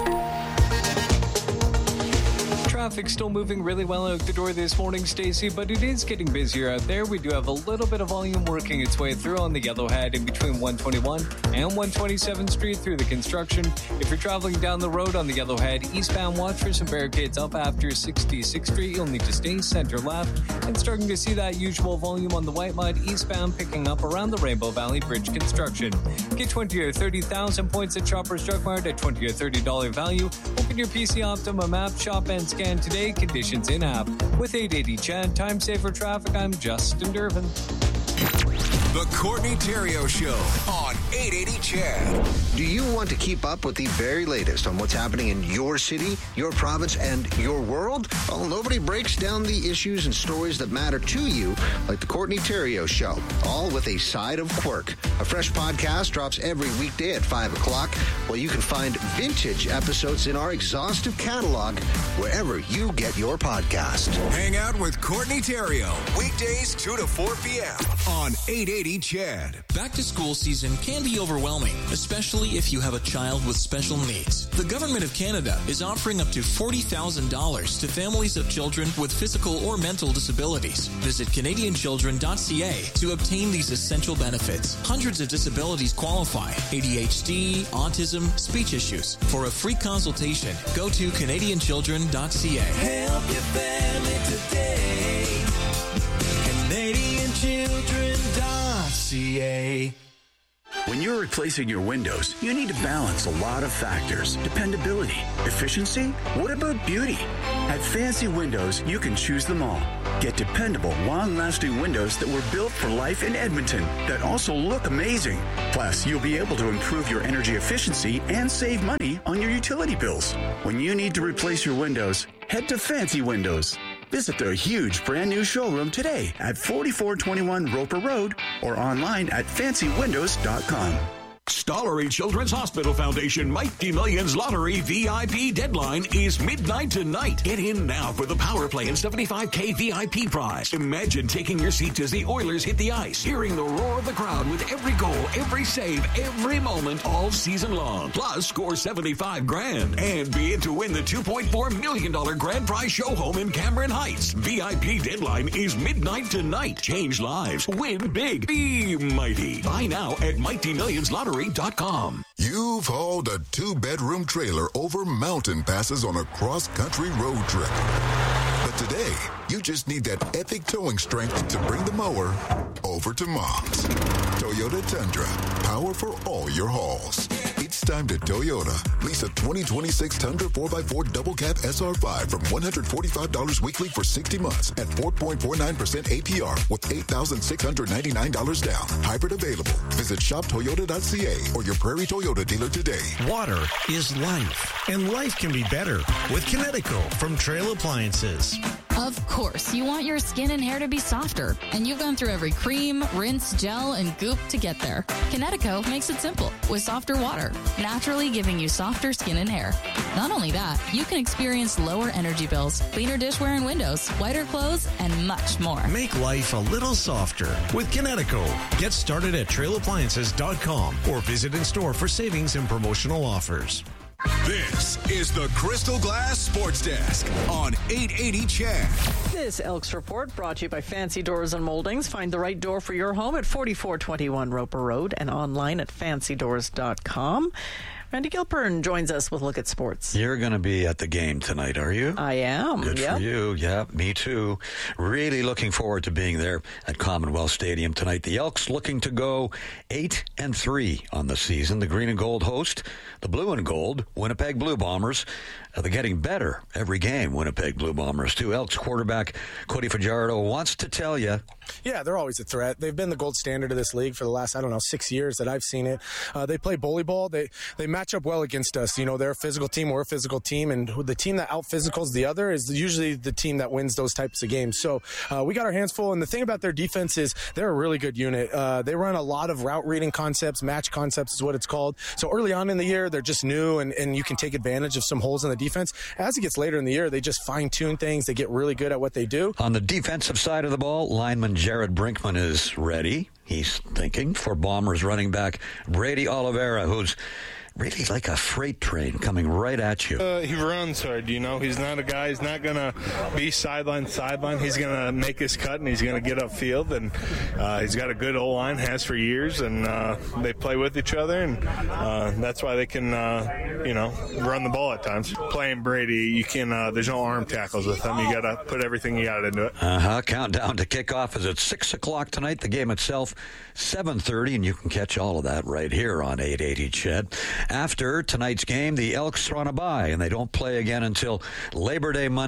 Traffic still moving really well out the door this morning, Stacey, but it is getting busier out there. We do have a little bit of volume working its way through on the Yellowhead in between one twenty-one and one twenty-seventh Street through the construction. If you're traveling down the road on the Yellowhead eastbound, watch for some barricades up after sixty-sixth Street. You'll need to stay center left, and starting to see that usual volume on the White Mud eastbound picking up around the Rainbow Valley Bridge construction. Get twenty or thirty thousand points at Shoppers Drug Mart at twenty or thirty dollars value. Open your P C Optimum app, shop and scan today. Conditions in app. With eight eighty Chad, time saver traffic, I'm Justin Durbin. The Courtney Terrio Show on eight eighty C H E D. Do you want to keep up with the very latest on what's happening in your city, your province, and your world? Well, nobody breaks down the issues and stories that matter to you like The Courtney Terrio Show, all with a side of quirk. A fresh podcast drops every weekday at five o'clock, where you can find vintage episodes in our exhaustive catalog wherever you get your podcast. Hang out with Courtney Terrio, weekdays two to four p.m. on eight eighty C H E D. Back to school season can be overwhelming, especially if you have a child with special needs. The Government of Canada is offering up to forty thousand dollars to families of children with physical or mental disabilities. Visit Canadian Children dot C A to obtain these essential benefits. Hundreds of disabilities qualify: A D H D, autism, speech issues. For a free consultation, go to Canadian Children dot C A. Help your family today. Canadian Children dot C A. When you're replacing your windows, you need to balance a lot of factors. Dependability, efficiency, what about beauty? At Fancy Windows, you can choose them all. Get dependable, long-lasting windows that were built for life in Edmonton that also look amazing. Plus, you'll be able to improve your energy efficiency and save money on your utility bills. When you need to replace your windows, head to Fancy Windows. Visit their huge brand new showroom today at forty-four twenty-one Roper Road or online at fancy windows dot com. Stollery Children's Hospital Foundation Mighty Millions Lottery V I P deadline is midnight tonight. Get in now for the power play and seventy-five K V I P prize. Imagine taking your seats as the Oilers hit the ice, hearing the roar of the crowd with every goal, every save, every moment all season long. Plus, score seventy-five grand and be in to win the two point four million dollars grand prize show home in Cameron Heights. V I P deadline is midnight tonight. Change lives. Win big. Be mighty. Buy now at mighty millions lottery dot com. You've hauled a two-bedroom trailer over mountain passes on a cross-country road trip. But today, you just need that epic towing strength to bring the mower over to Mom's. Toyota Tundra, power for all your hauls. It's time to Toyota. Lease a twenty twenty-six Tundra four by four double cab S R five from one hundred forty-five dollars weekly for sixty months at four point four nine percent A P R with eight thousand six hundred ninety-nine dollars down. Hybrid available. Visit shop toyota dot c a or your Prairie Toyota dealer today. Water is life, and life can be better with Kinetico from Trail Appliances. Of course, you want your skin and hair to be softer, and you've gone through every cream, rinse, gel, and goop to get there. Kinetico makes it simple with softer water, naturally giving you softer skin and hair. Not only that, you can experience lower energy bills, cleaner dishware and windows, whiter clothes, and much more. Make life a little softer with Kinetico. Get started at trail appliances dot com or visit in store for savings and promotional offers. This is the Crystal Glass Sports Desk on eight eighty C H E D. This Elks Report brought to you by Fancy Doors and Moldings. Find the right door for your home at forty-four twenty-one Roper Road and online at fancy doors dot com. Randy Gilpern joins us with a look at sports. You're going to be at the game tonight, are you? I am. Good yep. for you. Yeah, me too. Really looking forward to being there at Commonwealth Stadium tonight. The Elks looking to go eight and three on the season. The green and gold host, the blue and gold, Winnipeg Blue Bombers. Uh, they're getting better every game, Winnipeg Blue Bombers, too. Elks quarterback Cody Fajardo wants to tell you. Yeah, they're always a threat. They've been the gold standard of this league for the last, I don't know, six years that I've seen it. Uh, they play bully ball. They they match up well against us. You know, they're a physical team. We're a physical team. And the team that out-physicals the other is usually the team that wins those types of games. So uh, we got our hands full. And the thing about their defense is they're a really good unit. Uh, they run a lot of route reading concepts. Match concepts is what it's called. So early on in the year, they're just new, and, and you can take advantage of some holes in the defense. As it gets later in the year, they just fine-tune things. They get really good at what they do. On the defensive side of the ball, lineman Jared Brinkman is ready. He's thinking for Bombers running back Brady Oliveira, who's really like a freight train coming right at you. Uh, he runs hard, you know. He's not a guy, he's not going to be sideline, sideline. He's going to make his cut, and he's going to get upfield. And uh, he's got a good O-line, has for years, and uh, they play with each other. And uh, that's why they can, uh, you know, run the ball at times. Playing Brady, you can, uh, there's no arm tackles with him. You got to put everything you got into it. Uh-huh. Countdown to kickoff is at six o'clock tonight. The game itself, seven thirty, and you can catch all of that right here on eight eighty C H E D. After tonight's game, the Elks are on a bye, and they don't play again until Labor Day Monday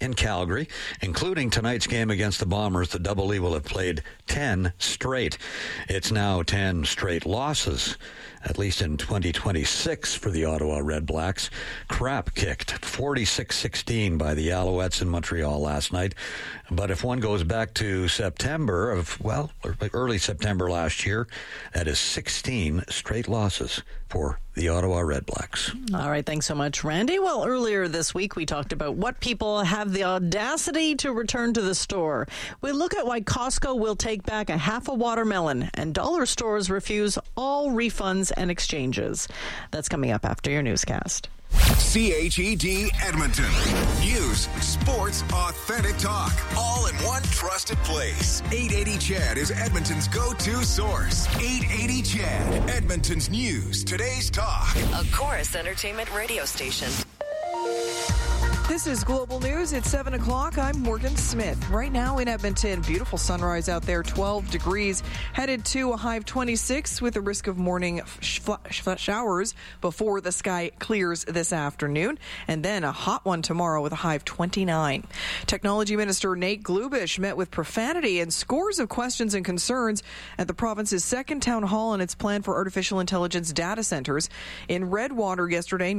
in Calgary, including tonight's game against the Bombers. The Double E will have played ten straight. It's now ten straight losses, at least in twenty twenty-six for the Ottawa Red Blacks. Crap kicked forty-six sixteen by the Alouettes in Montreal last night. But if one goes back to September of, well, early September last year, that is sixteen straight losses for the Ottawa Red Blacks. All right, thanks so much, Randy. Well, earlier this week, we talked about what people have the audacity to return to the store. We look at why Costco will take back a half a watermelon and dollar stores refuse all refunds and exchanges. That's coming up after your newscast. C H E D Edmonton. News, sports, authentic talk. All in one trusted place. eight eighty C H E D is Edmonton's go-to source. eight eighty C H E D, Edmonton's news, today's talk. A Chorus Entertainment radio station. This is Global News. It's seven o'clock. I'm Morgan Smith. Right now in Edmonton, beautiful sunrise out there, twelve degrees. Headed to a high of twenty-six with a risk of morning sh- sh- showers before the sky clears this afternoon. And then a hot one tomorrow with a high of twenty-nine. Technology Minister Nate Glubish met with profanity and scores of questions and concerns at the province's second town hall on its plan for artificial intelligence data centers. In Redwater yesterday,